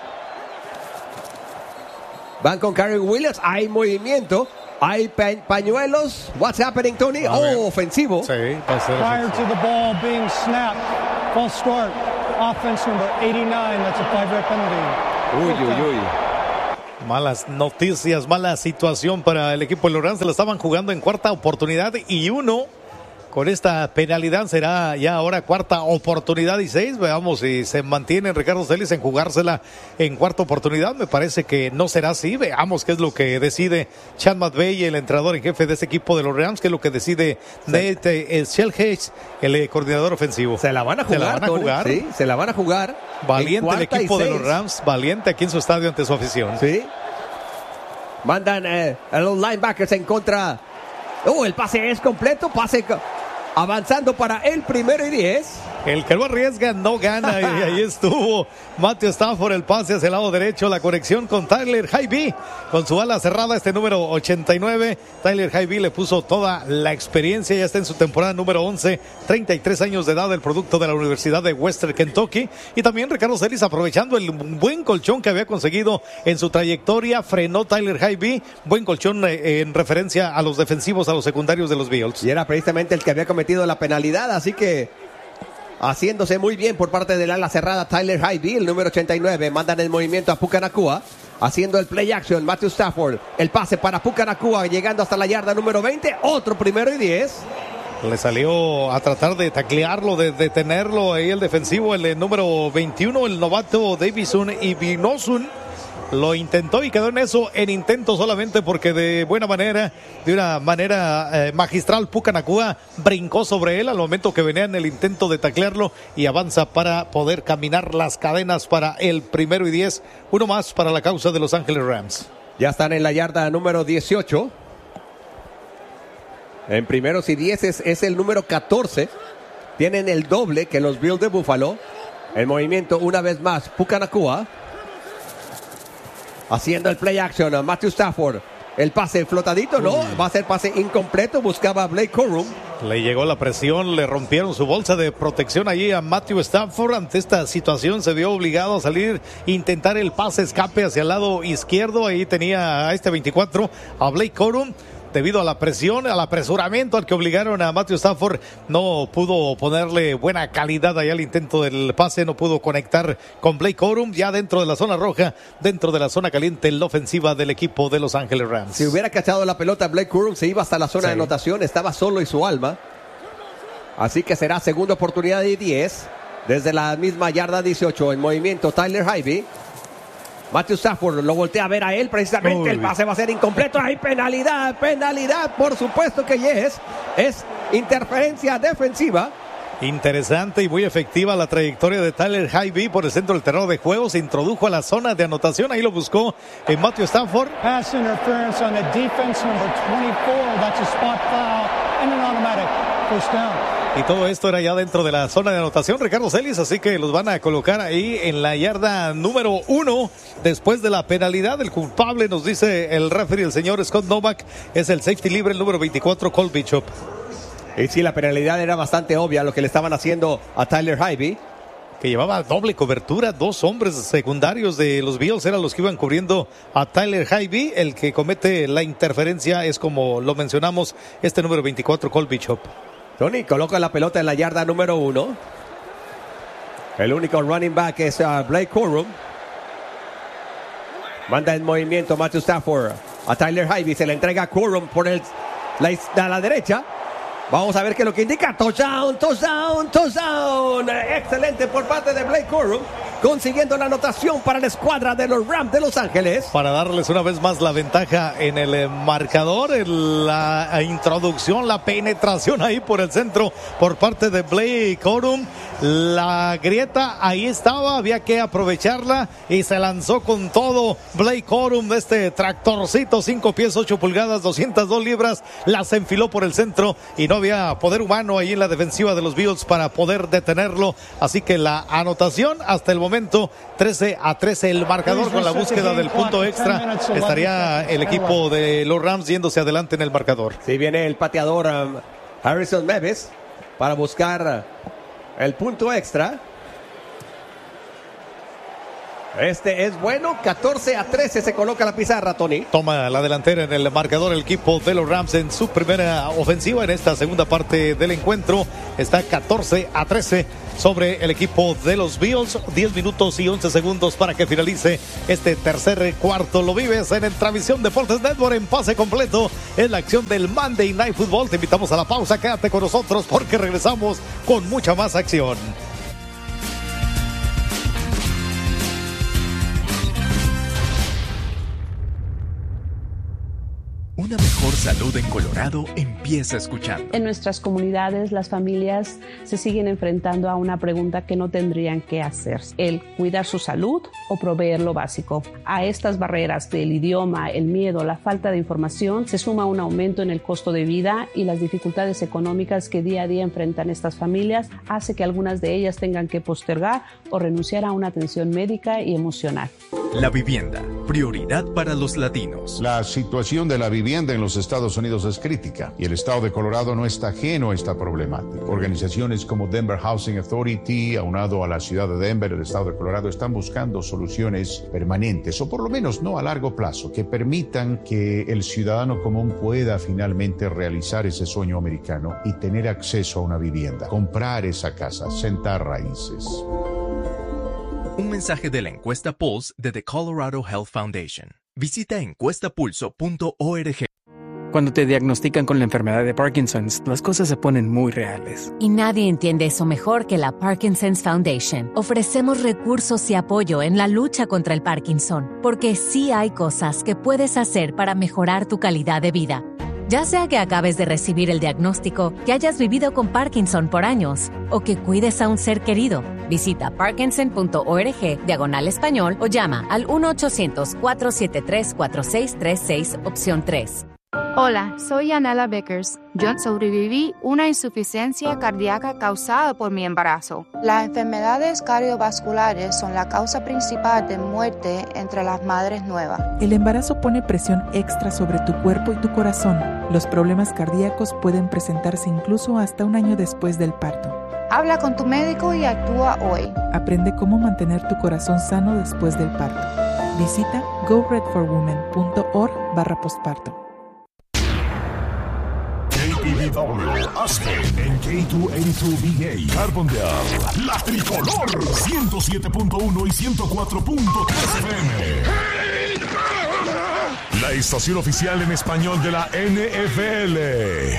Van con Karen Williams. Hay movimiento. Hay pa- pañuelos. What's happening, Tony? Oh, ofensivo. Sí, va a ser Prior to the ball being snapped. False start. Offense number eighty-nine. That's a five-yard penalty. Uy, uy, uy. Malas noticias, mala situación para el equipo de los Rams. Se la estaban jugando en cuarta oportunidad y uno. Con esta penalidad será ya ahora cuarta oportunidad y seis. Veamos si se mantiene Ricardo Celis en jugársela en cuarta oportunidad. Me parece que no será así. Veamos qué es lo que decide Chad McVay, el entrenador en jefe de este equipo de los Rams, qué es lo que decide sí. Nate Shellhage, el eh, coordinador ofensivo. Se la van a jugar. Se la van a jugar. Tony, sí, se la van a jugar. Valiente el equipo de los Rams, valiente aquí en su estadio ante su afición. Sí. Mandan eh, a los linebackers en contra. Oh, el pase es completo, pase avanzando para el primero y diez. El que no arriesga no gana, y ahí estuvo Matthew Stafford, el pase hacia el lado derecho, la conexión con Tyler Higbee, con su ala cerrada, este número ochenta y nueve. Tyler Higbee le puso toda la experiencia, ya está en su temporada número once, treinta y tres años de edad, el producto de la Universidad de Western Kentucky. Y también Ricardo Celis, aprovechando el buen colchón que había conseguido en su trayectoria, frenó Tyler Higbee, buen colchón eh, en referencia a los defensivos, a los secundarios de los Bills. Y era precisamente el que había cometido la penalidad, así que haciéndose muy bien por parte del ala cerrada Tyler Higbee, el número ochenta y nueve. Mandan el movimiento a Puka Nacua, haciendo el play action. Matthew Stafford, el pase para Puka Nacua, llegando hasta la yarda número veinte. Otro primero y diez. Le salió a tratar de taclearlo, de detenerlo ahí el defensivo, el, el número veintiuno, el novato Davison y Vinosun. Lo intentó y quedó en eso, en intento solamente, porque de buena manera, de una manera eh, magistral, Puka Nacua brincó sobre él al momento que venía en el intento de taclearlo y avanza para poder caminar las cadenas para el primero y diez. Uno más para la causa de Los Ángeles Rams. Ya están en la yarda número dieciocho. En primeros y diez es, es el número catorce. Tienen el doble que los Bills de Buffalo. El movimiento una vez más, Puka Nacua, haciendo el play action a Matthew Stafford. El pase flotadito, ¿no? Uy. Va a ser pase incompleto. Buscaba a Blake Corum. Le llegó la presión, le rompieron su bolsa de protección allí a Matthew Stafford. Ante esta situación se vio obligado a salir, intentar el pase escape hacia el lado izquierdo. Ahí tenía a este veinticuatro, a Blake Corum. Debido a la presión, al apresuramiento al que obligaron a Matthew Stafford, no pudo ponerle buena calidad allá al intento del pase, no pudo conectar con Blake Corum, ya dentro de la zona roja, dentro de la zona caliente, en la ofensiva del equipo de Los Ángeles Rams. Si hubiera cachado la pelota Blake Corum, se iba hasta la zona sí. de anotación, estaba solo y su alma. Así que será segunda oportunidad de diez, desde la misma yarda dieciocho, en movimiento Tyler Higbee. Matthew Stafford lo voltea a ver a él, precisamente. Uy. El pase va a ser incompleto. Hay penalidad, penalidad, por supuesto que yes. Es interferencia defensiva. Interesante y muy efectiva la trayectoria de Tyler Higbee por el centro del terreno de juego. Se introdujo a la zona de anotación, ahí lo buscó en Matthew Stafford. Pass interference on the defense number twenty-four. That's a spot foul and an automatic first down. Y todo esto era ya dentro de la zona de anotación, Ricardo Celis, así que los van a colocar ahí en la yarda número uno. Después de la penalidad, el culpable, nos dice el referee, el señor Scott Novak, es el safety libre, el número veinticuatro, Cole Bishop. Y sí, la penalidad era bastante obvia, lo que le estaban haciendo a Tyler Higbee, que llevaba doble cobertura. Dos hombres secundarios de los Bills eran los que iban cubriendo a Tyler Higbee. El que comete la interferencia es, como lo mencionamos, este número veinticuatro, Cole Bishop. Tony coloca la pelota en la yarda número uno. El único running back es uh, Blake Corum. Manda en movimiento Matthew Stafford a Tyler Higbee. Se le entrega a Corum por el, la, a la derecha. Vamos a ver qué es lo que indica. Touchdown, touchdown, touchdown. Excelente por parte de Blake Corum. consiguiendo la anotación para la escuadra de los Rams de Los Ángeles. Para darles una vez más la ventaja en el marcador, en la introducción, la penetración ahí por el centro por parte de Blake Corum. La grieta ahí estaba, había que aprovecharla y se lanzó con todo Blake Corum, este tractorcito, cinco pies, ocho pulgadas, doscientas dos libras, las enfiló por el centro y no había poder humano ahí en la defensiva de los Bills para poder detenerlo. Así que la anotación hasta el momento trece a trece el marcador. Con la búsqueda del punto extra estaría el equipo de los Rams yéndose adelante en el marcador. Sí, viene el pateador um, Harrison Mevis para buscar uh, el punto extra. Este es bueno, catorce a trece se coloca la pizarra, Tony. Toma la delantera en el marcador el equipo de los Rams en su primera ofensiva. En esta segunda parte del encuentro está catorce a trece sobre el equipo de los Bills. diez minutos y once segundos para que finalice este tercer cuarto. Lo vives en Entravisión Deportes Network en pase completo en la acción del Monday Night Football. Te invitamos a la pausa, quédate con nosotros porque regresamos con mucha más acción. Una mejor salud en Colorado empieza escuchando. En nuestras comunidades, las familias se siguen enfrentando a una pregunta que no tendrían que hacer: el cuidar su salud o proveer lo básico. A estas barreras del idioma, el miedo, la falta de información, se suma un aumento en el costo de vida y las dificultades económicas que día a día enfrentan estas familias, hace que algunas de ellas tengan que postergar o renunciar a una atención médica y emocional. La vivienda, prioridad para los latinos. La situación de la vivienda en los Estados Unidos es crítica y el estado de Colorado no está ajeno a esta problemática. Organizaciones como Denver Housing Authority, aunado a la ciudad de Denver, el estado de Colorado, están buscando soluciones permanentes, o por lo menos no a largo plazo, que permitan que el ciudadano común pueda finalmente realizar ese sueño americano y tener acceso a una vivienda, comprar esa casa, sentar raíces. Un mensaje de la encuesta Pulse de The Colorado Health Foundation. Visita encuesta pulso punto org. Cuando te diagnostican con la enfermedad de Parkinson's, las cosas se ponen muy reales. Y nadie entiende eso mejor que la Parkinson's Foundation. Ofrecemos recursos y apoyo en la lucha contra el Parkinson, porque sí hay cosas que puedes hacer para mejorar tu calidad de vida. Ya sea que acabes de recibir el diagnóstico, que hayas vivido con Parkinson por años o que cuides a un ser querido, visita parkinson punto org diagonal español o llama al uno ochocientos, cuatro siete tres, cuatro seis tres seis, opción tres. Hola, soy Yanela Vickers. Yo sobreviví una insuficiencia cardíaca causada por mi embarazo. Las enfermedades cardiovasculares son la causa principal de muerte entre las madres nuevas. El embarazo pone presión extra sobre tu cuerpo y tu corazón. Los problemas cardíacos pueden presentarse incluso hasta un año después del parto. Habla con tu médico y actúa hoy. Aprende cómo mantener tu corazón sano después del parto. Visita go red for women punto org barra postparto. K T V W, Aspen, en K dos ochenta y dos B A, Carbondale, La Tricolor, ciento siete punto uno y ciento cuatro punto tres F M. La estación oficial en español de la N F L.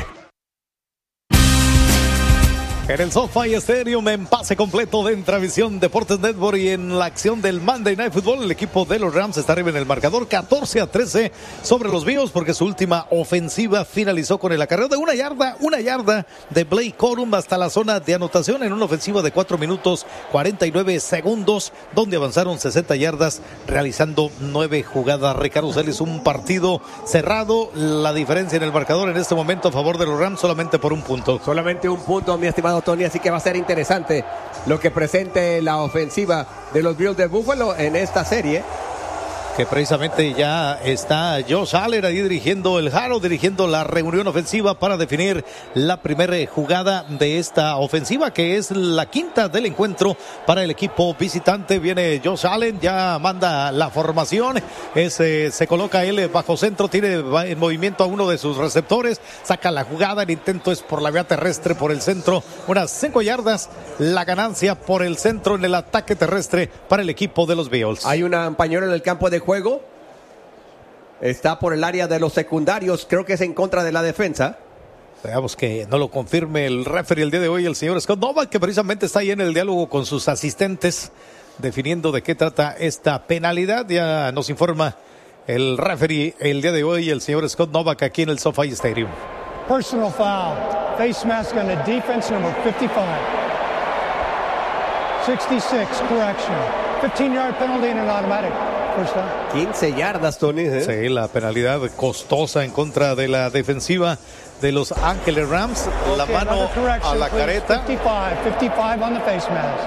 En el SoFi Stadium, en pase completo de Entravisión Deportes Network y en la acción del Monday Night Football, el equipo de los Rams está arriba en el marcador catorce a trece sobre los Bills, porque su última ofensiva finalizó con el acarreo de una yarda, una yarda de Blake Corum hasta la zona de anotación en una ofensiva de cuatro minutos cuarenta y nueve segundos, donde avanzaron sesenta yardas realizando nueve jugadas. Ricardo Celis, un partido cerrado, la diferencia en el marcador en este momento a favor de los Rams solamente por un punto. Solamente un punto, mi estimado Tony, así que va a ser interesante lo que presente la ofensiva de los Bills de Buffalo en esta serie. Que precisamente ya está Josh Allen ahí dirigiendo el Jaro, dirigiendo la reunión ofensiva para definir la primera jugada de esta ofensiva, que es la quinta del encuentro para el equipo visitante. Viene Josh Allen, ya manda la formación, es, eh, se coloca él bajo centro, tiene en movimiento a uno de sus receptores, saca la jugada, el intento es por la vía terrestre, por el centro, unas cinco yardas, la ganancia por el centro en el ataque terrestre para el equipo de los Bills. Hay una pañuelo en el campo de juego, está por el área de los secundarios, creo que es en contra de la defensa. Veamos que no lo confirme el referee el día de hoy, el señor Scott Novak, que precisamente está ahí en el diálogo con sus asistentes definiendo de qué trata esta penalidad. Ya nos informa el referee el día de hoy, el señor Scott Novak, aquí en el SoFi Stadium. Personal foul. Face mask on the defense, number fifty-five. sixty-six, correction. fifteen-yard penalty and an automatic. First down. quince yardas, Tony. ¿eh? Sí, la penalidad costosa en contra de la defensiva de Los Ángeles Rams. La Okay, mano a la please. careta. fifty-five, fifty-five on the face mask.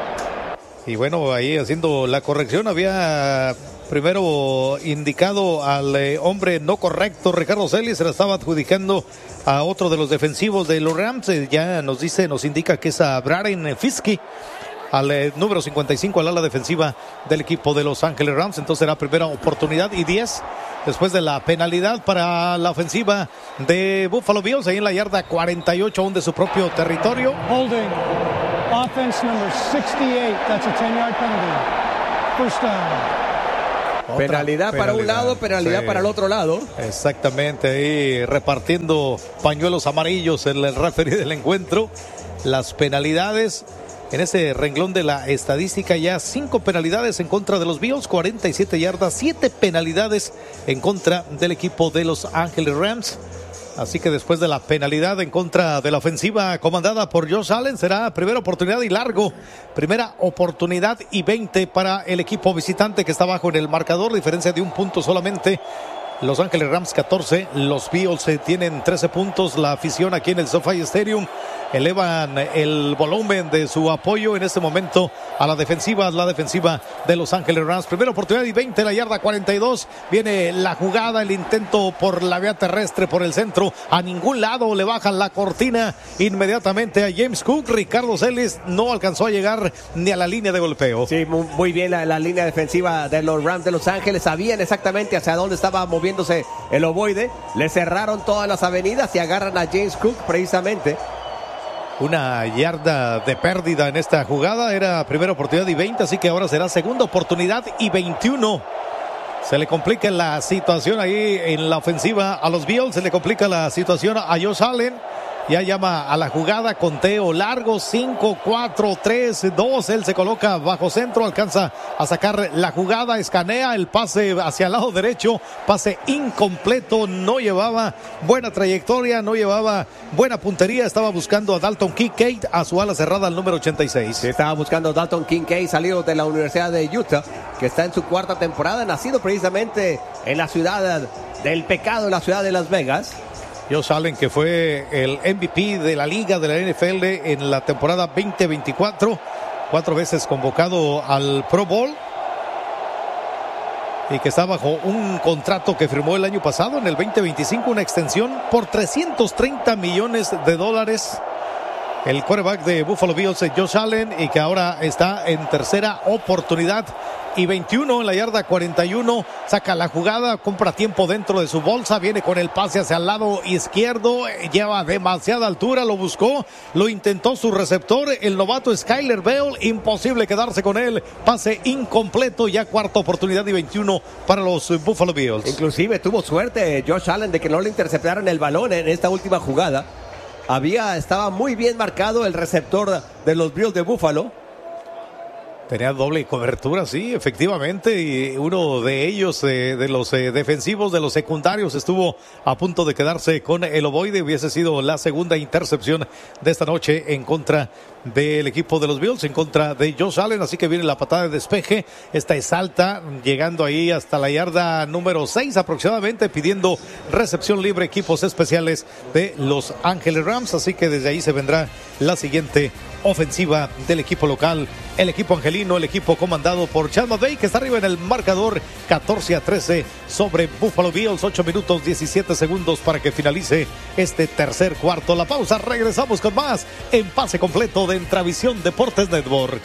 Y bueno, ahí haciendo la corrección, había primero indicado al eh, hombre no correcto, Ricardo Celis, se la estaba adjudicando a otro de los defensivos de los Rams. Eh, ya nos dice, nos indica que es a Braden Fiske, al eh, número cincuenta y cinco, al ala defensiva del equipo de Los Ángeles Rams. Entonces será primera oportunidad y diez después de la penalidad para la ofensiva de Buffalo Bills, ahí en la yarda cuarenta y ocho, aún de su propio territorio. Holding. Offense number sixty-eight. That's a ten-yard penalty. First down. Otra penalidad, penalidad para un lado, penalidad sí. para el otro lado. Exactamente, ahí repartiendo pañuelos amarillos en el referee del encuentro. Las penalidades en ese renglón de la estadística, ya cinco penalidades en contra de los Bills, cuarenta y siete yardas, siete penalidades en contra del equipo de Los Ángeles Rams. Así que después de la penalidad en contra de la ofensiva comandada por Josh Allen, será primera oportunidad y largo. Primera oportunidad y veinte para el equipo visitante que está bajo en el marcador, diferencia de un punto solamente. Los Ángeles Rams catorce, los Bills tienen trece puntos. La afición aquí en el SoFi Stadium elevan el volumen de su apoyo en este momento a la defensiva, la defensiva de Los Ángeles Rams. Primera oportunidad y veinte, la yarda cuarenta y dos. Viene la jugada, el intento por la vía terrestre, por el centro. A ningún lado le bajan la cortina inmediatamente a James Cook. Ricardo Celis no alcanzó a llegar ni a la línea de golpeo. Sí, muy, muy bien la, la línea defensiva de los Rams de Los Ángeles. Sabían exactamente hacia dónde estaba moviéndose el ovoide. Le cerraron todas las avenidas y agarran a James Cook precisamente. Una yarda de pérdida en esta jugada. Era primera oportunidad y veinte, así que ahora será segunda oportunidad y veintiuno. Se le complica la situación ahí en la ofensiva a los Bills. Se le complica la situación a Josh Allen. Ya llama a la jugada, conteo largo, cinco, cuatro, tres, dos, él se coloca bajo centro, alcanza a sacar la jugada, escanea el pase hacia el lado derecho, pase incompleto, no llevaba buena trayectoria, no llevaba buena puntería, estaba buscando a Dalton Kincaid, a su ala cerrada, al número ochenta y seis. Sí, estaba buscando a Dalton Kincaid, salido de la Universidad de Utah, que está en su cuarta temporada, nacido precisamente en la ciudad del pecado, en la ciudad de Las Vegas. Josh Allen, que fue el M V P de la liga de la N F L en la temporada veinte veinticuatro, cuatro veces convocado al Pro Bowl y que está bajo un contrato que firmó el año pasado en el veinte veinticinco, una extensión por trescientos treinta millones de dólares. El quarterback de Buffalo Bills, Josh Allen, y que ahora está en tercera oportunidad y veintiuno en la yarda cuarenta y uno, saca la jugada, compra tiempo dentro de su bolsa, viene con el pase hacia el lado izquierdo, lleva demasiada altura, lo buscó, lo intentó su receptor, el novato Skyler Bell, imposible quedarse con él, pase incompleto, ya cuarta oportunidad y veintiuno para los Buffalo Bills. Inclusive tuvo suerte Josh Allen de que no le interceptaron el balón en esta última jugada. Había, estaba muy bien marcado el receptor de los Bills de Buffalo. Tenía doble cobertura, sí, efectivamente, y uno de ellos, eh, de los eh, defensivos, de los secundarios, estuvo a punto de quedarse con el ovoide. Hubiese sido la segunda intercepción de esta noche en contra del equipo de los Bills, en contra de Josh Allen, así que viene la patada de despeje. Esta es alta, llegando ahí hasta la yarda número seis aproximadamente, pidiendo recepción libre, equipos especiales de Los Ángeles Rams, así que desde ahí se vendrá la siguiente ofensiva del equipo local, el equipo angelino, el equipo comandado por Chad McVay, que está arriba en el marcador catorce a trece sobre Buffalo Bills. Ocho minutos diecisiete segundos para que finalice este tercer cuarto. La pausa, regresamos con más en Pase Completo de Entravisión Deportes Network.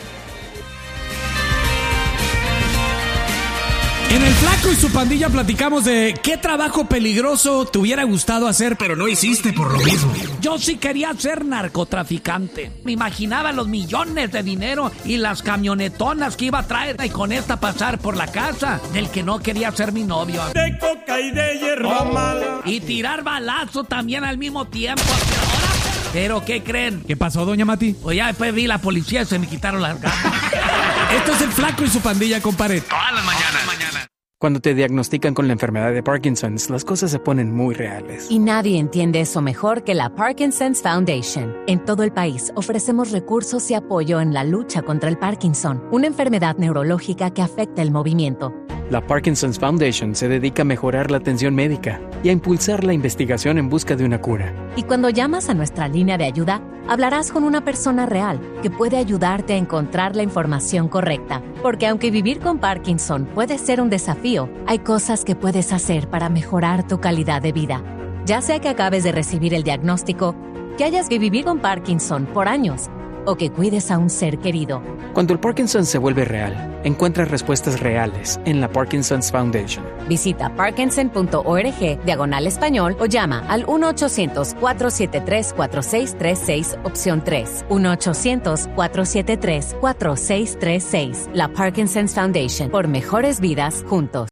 En El Flaco y su pandilla platicamos de qué trabajo peligroso te hubiera gustado hacer, pero no hiciste por lo mismo. Yo sí quería ser narcotraficante. Me imaginaba los millones de dinero y las camionetonas que iba a traer y con esta pasar por la casa del que no quería ser mi novio. De coca y de hierba mala. Y tirar balazo también al mismo tiempo. Pero ¿qué creen? ¿Qué pasó, doña Mati? Pues ya después vi la policía y se me quitaron las ganas. Esto es el Flaco y su pandilla, compadre. Todas las mañanas. mañana. Cuando te diagnostican con la enfermedad de Parkinson's, las cosas se ponen muy reales. Y nadie entiende eso mejor que la Parkinson's Foundation. En todo el país ofrecemos recursos y apoyo en la lucha contra el Parkinson, una enfermedad neurológica que afecta el movimiento. La Parkinson's Foundation se dedica a mejorar la atención médica y a impulsar la investigación en busca de una cura. Y cuando llamas a nuestra línea de ayuda, hablarás con una persona real que puede ayudarte a encontrar la información correcta. Porque aunque vivir con Parkinson puede ser un desafío, hay cosas que puedes hacer para mejorar tu calidad de vida. Ya sea que acabes de recibir el diagnóstico, que hayas que vivir con Parkinson por años, o que cuides a un ser querido. Cuando el Parkinson se vuelve real, encuentra respuestas reales en la Parkinson's Foundation. Visita parkinson.org diagonal español o llama al uno ochocientos, cuatro siete tres, cuatro seis tres seis, opción tres. uno ochocientos, cuatro siete tres, cuatro seis tres seis. La Parkinson's Foundation. Por mejores vidas juntos.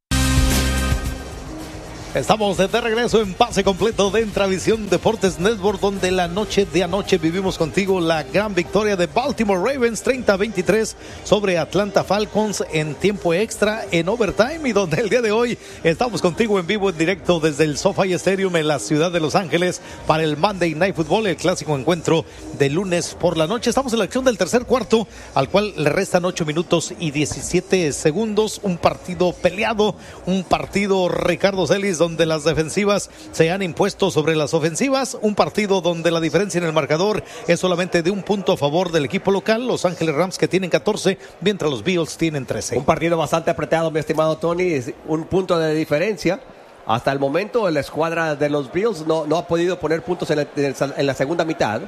Estamos de regreso en Pase Completo de Intravisión Deportes Network, donde la noche de anoche vivimos contigo la gran victoria de Baltimore Ravens treinta a veintitrés sobre Atlanta Falcons en tiempo extra, en overtime, y donde el día de hoy estamos contigo en vivo, en directo desde el SoFi Stadium en la ciudad de Los Ángeles para el Monday Night Football, el clásico encuentro de lunes por la noche. Estamos en la acción del tercer cuarto, al cual le restan ocho minutos y diecisiete segundos. Un partido peleado, un partido, Ricardo Celis, donde las defensivas se han impuesto sobre las ofensivas, un partido donde la diferencia en el marcador es solamente de un punto a favor del equipo local, Los Ángeles Rams, que tienen catorce, mientras los Bills tienen trece. Un partido bastante apretado, mi estimado Tony, un punto de diferencia. Hasta el momento la escuadra de los Bills no, no ha podido poner puntos en, el, en la segunda mitad.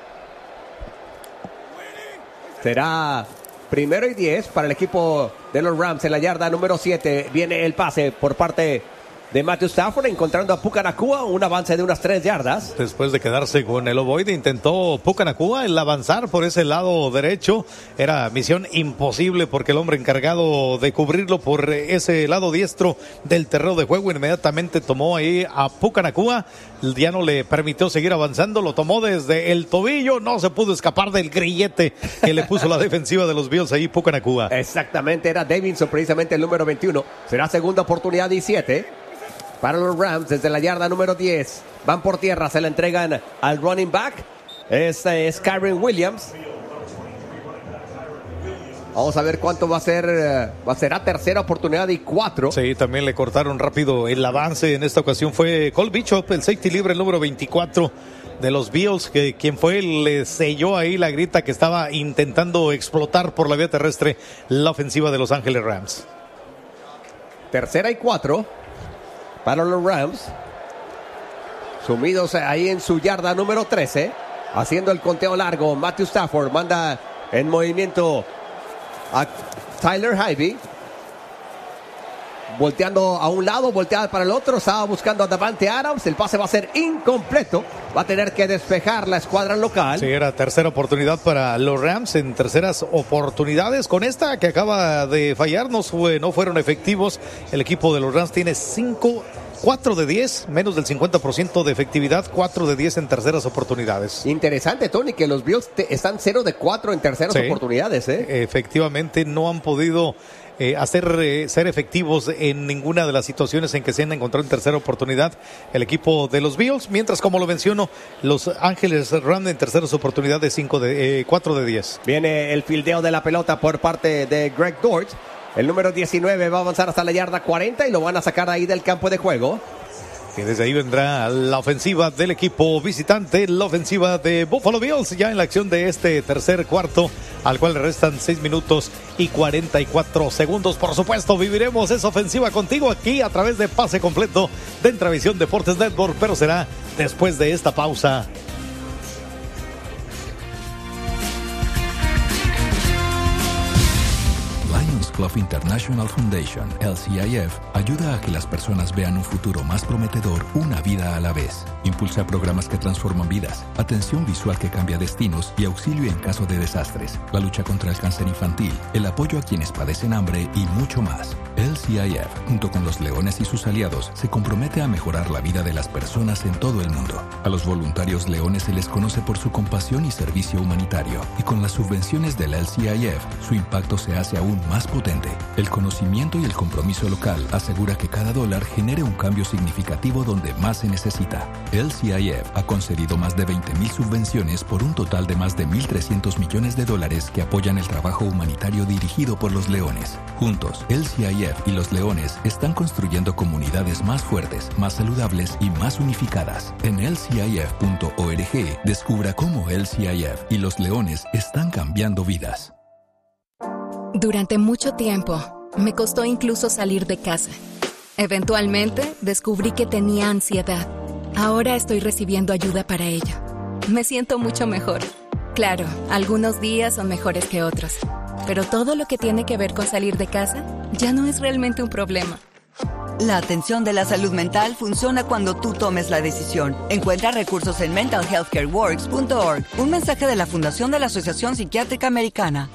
Será primero y diez para el equipo de los Rams en la yarda número siete. Viene el pase por parte de Matthew Stafford, encontrando a Puka Nacua, un avance de unas tres yardas. Después de quedarse con el ovoide, intentó Puka Nacua el avanzar por ese lado derecho. Era misión imposible porque el hombre encargado de cubrirlo por ese lado diestro del terreno de juego inmediatamente tomó ahí a Puka Nacua. Ya no le permitió seguir avanzando, lo tomó desde el tobillo, no se pudo escapar del grillete que le puso la defensiva de los Bills ahí, Puka Nacua. Exactamente, era Davidson, precisamente el número veintiuno. Será segunda oportunidad y siete. Para los Rams, desde la yarda número diez, van por tierra, se la entregan al running back. Este es Kyren Williams. Vamos a ver cuánto va a ser. Va a ser a tercera oportunidad y cuatro. Sí, también le cortaron rápido el avance. En esta ocasión fue Cole Bishop, el safety libre, el número veinticuatro de los Bills, que quien fue, le selló ahí la grita que estaba intentando explotar por la vía terrestre la ofensiva de Los Ángeles Rams. Tercera y cuatro. Para los Rams, sumidos ahí en su yarda número trece, haciendo el conteo largo. Matthew Stafford manda en movimiento a Tyler Higbee, volteando a un lado, volteada para el otro, estaba buscando a Davante Adams. El pase va a ser incompleto, va a tener que despejar la escuadra local. Sí, era tercera oportunidad para los Rams, en terceras oportunidades. Con esta que acaba de fallar, no, fue, no fueron efectivos. El equipo de los Rams tiene cinco, cuatro de diez, menos del cincuenta por ciento de efectividad, cuatro de diez en terceras oportunidades. Interesante, Tony, que los Bills te, están cero de cuatro en terceras sí, oportunidades. ¿eh? Efectivamente, no han podido Eh, hacer eh, ser efectivos en ninguna de las situaciones en que se han encontrado en tercera oportunidad el equipo de los Bills, mientras, como lo menciono, Los Ángeles Rams en terceras oportunidades cinco de, eh, cuatro de diez. Viene el fildeo de la pelota por parte de Greg Dortch. El número diecinueve va a avanzar hasta la yarda cuarenta y lo van a sacar ahí del campo de juego. Y desde ahí vendrá la ofensiva del equipo visitante, la ofensiva de Buffalo Bills, ya en la acción de este tercer cuarto, al cual le restan seis minutos y cuarenta y cuatro segundos. Por supuesto, viviremos esa ofensiva contigo aquí a través de Pase Completo de Intravisión Deportes Network, pero será después de esta pausa. Club International Foundation, L C I F, ayuda a que las personas vean un futuro más prometedor una vida a la vez. Impulsa programas que transforman vidas, atención visual que cambia destinos y auxilio en caso de desastres, la lucha contra el cáncer infantil, el apoyo a quienes padecen hambre y mucho más. L C I F, junto con los leones y sus aliados, se compromete a mejorar la vida de las personas en todo el mundo. A los voluntarios leones se les conoce por su compasión y servicio humanitario, y con las subvenciones del L C I F, su impacto se hace aún más potente. El conocimiento y el compromiso local asegura que cada dólar genere un cambio significativo donde más se necesita. L C I F ha concedido más de veinte mil subvenciones por un total de más de mil trescientos millones de dólares que apoyan el trabajo humanitario dirigido por los leones. Juntos, L C I F y los leones están construyendo comunidades más fuertes, más saludables y más unificadas. En L C I F punto org descubra cómo L C I F y los leones están cambiando vidas. Durante mucho tiempo, me costó incluso salir de casa. Eventualmente, descubrí que tenía ansiedad. Ahora estoy recibiendo ayuda para ello. Me siento mucho mejor. Claro, algunos días son mejores que otros. Pero todo lo que tiene que ver con salir de casa ya no es realmente un problema. La atención de la salud mental funciona cuando tú tomes la decisión. Encuentra recursos en mental health care works punto org. Un mensaje de la Fundación de la Asociación Psiquiátrica Americana.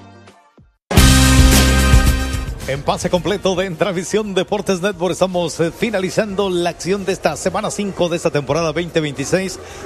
En pase completo de Entravisión Deportes Network estamos eh, finalizando la acción de esta semana cinco de esta temporada veinte veintiséis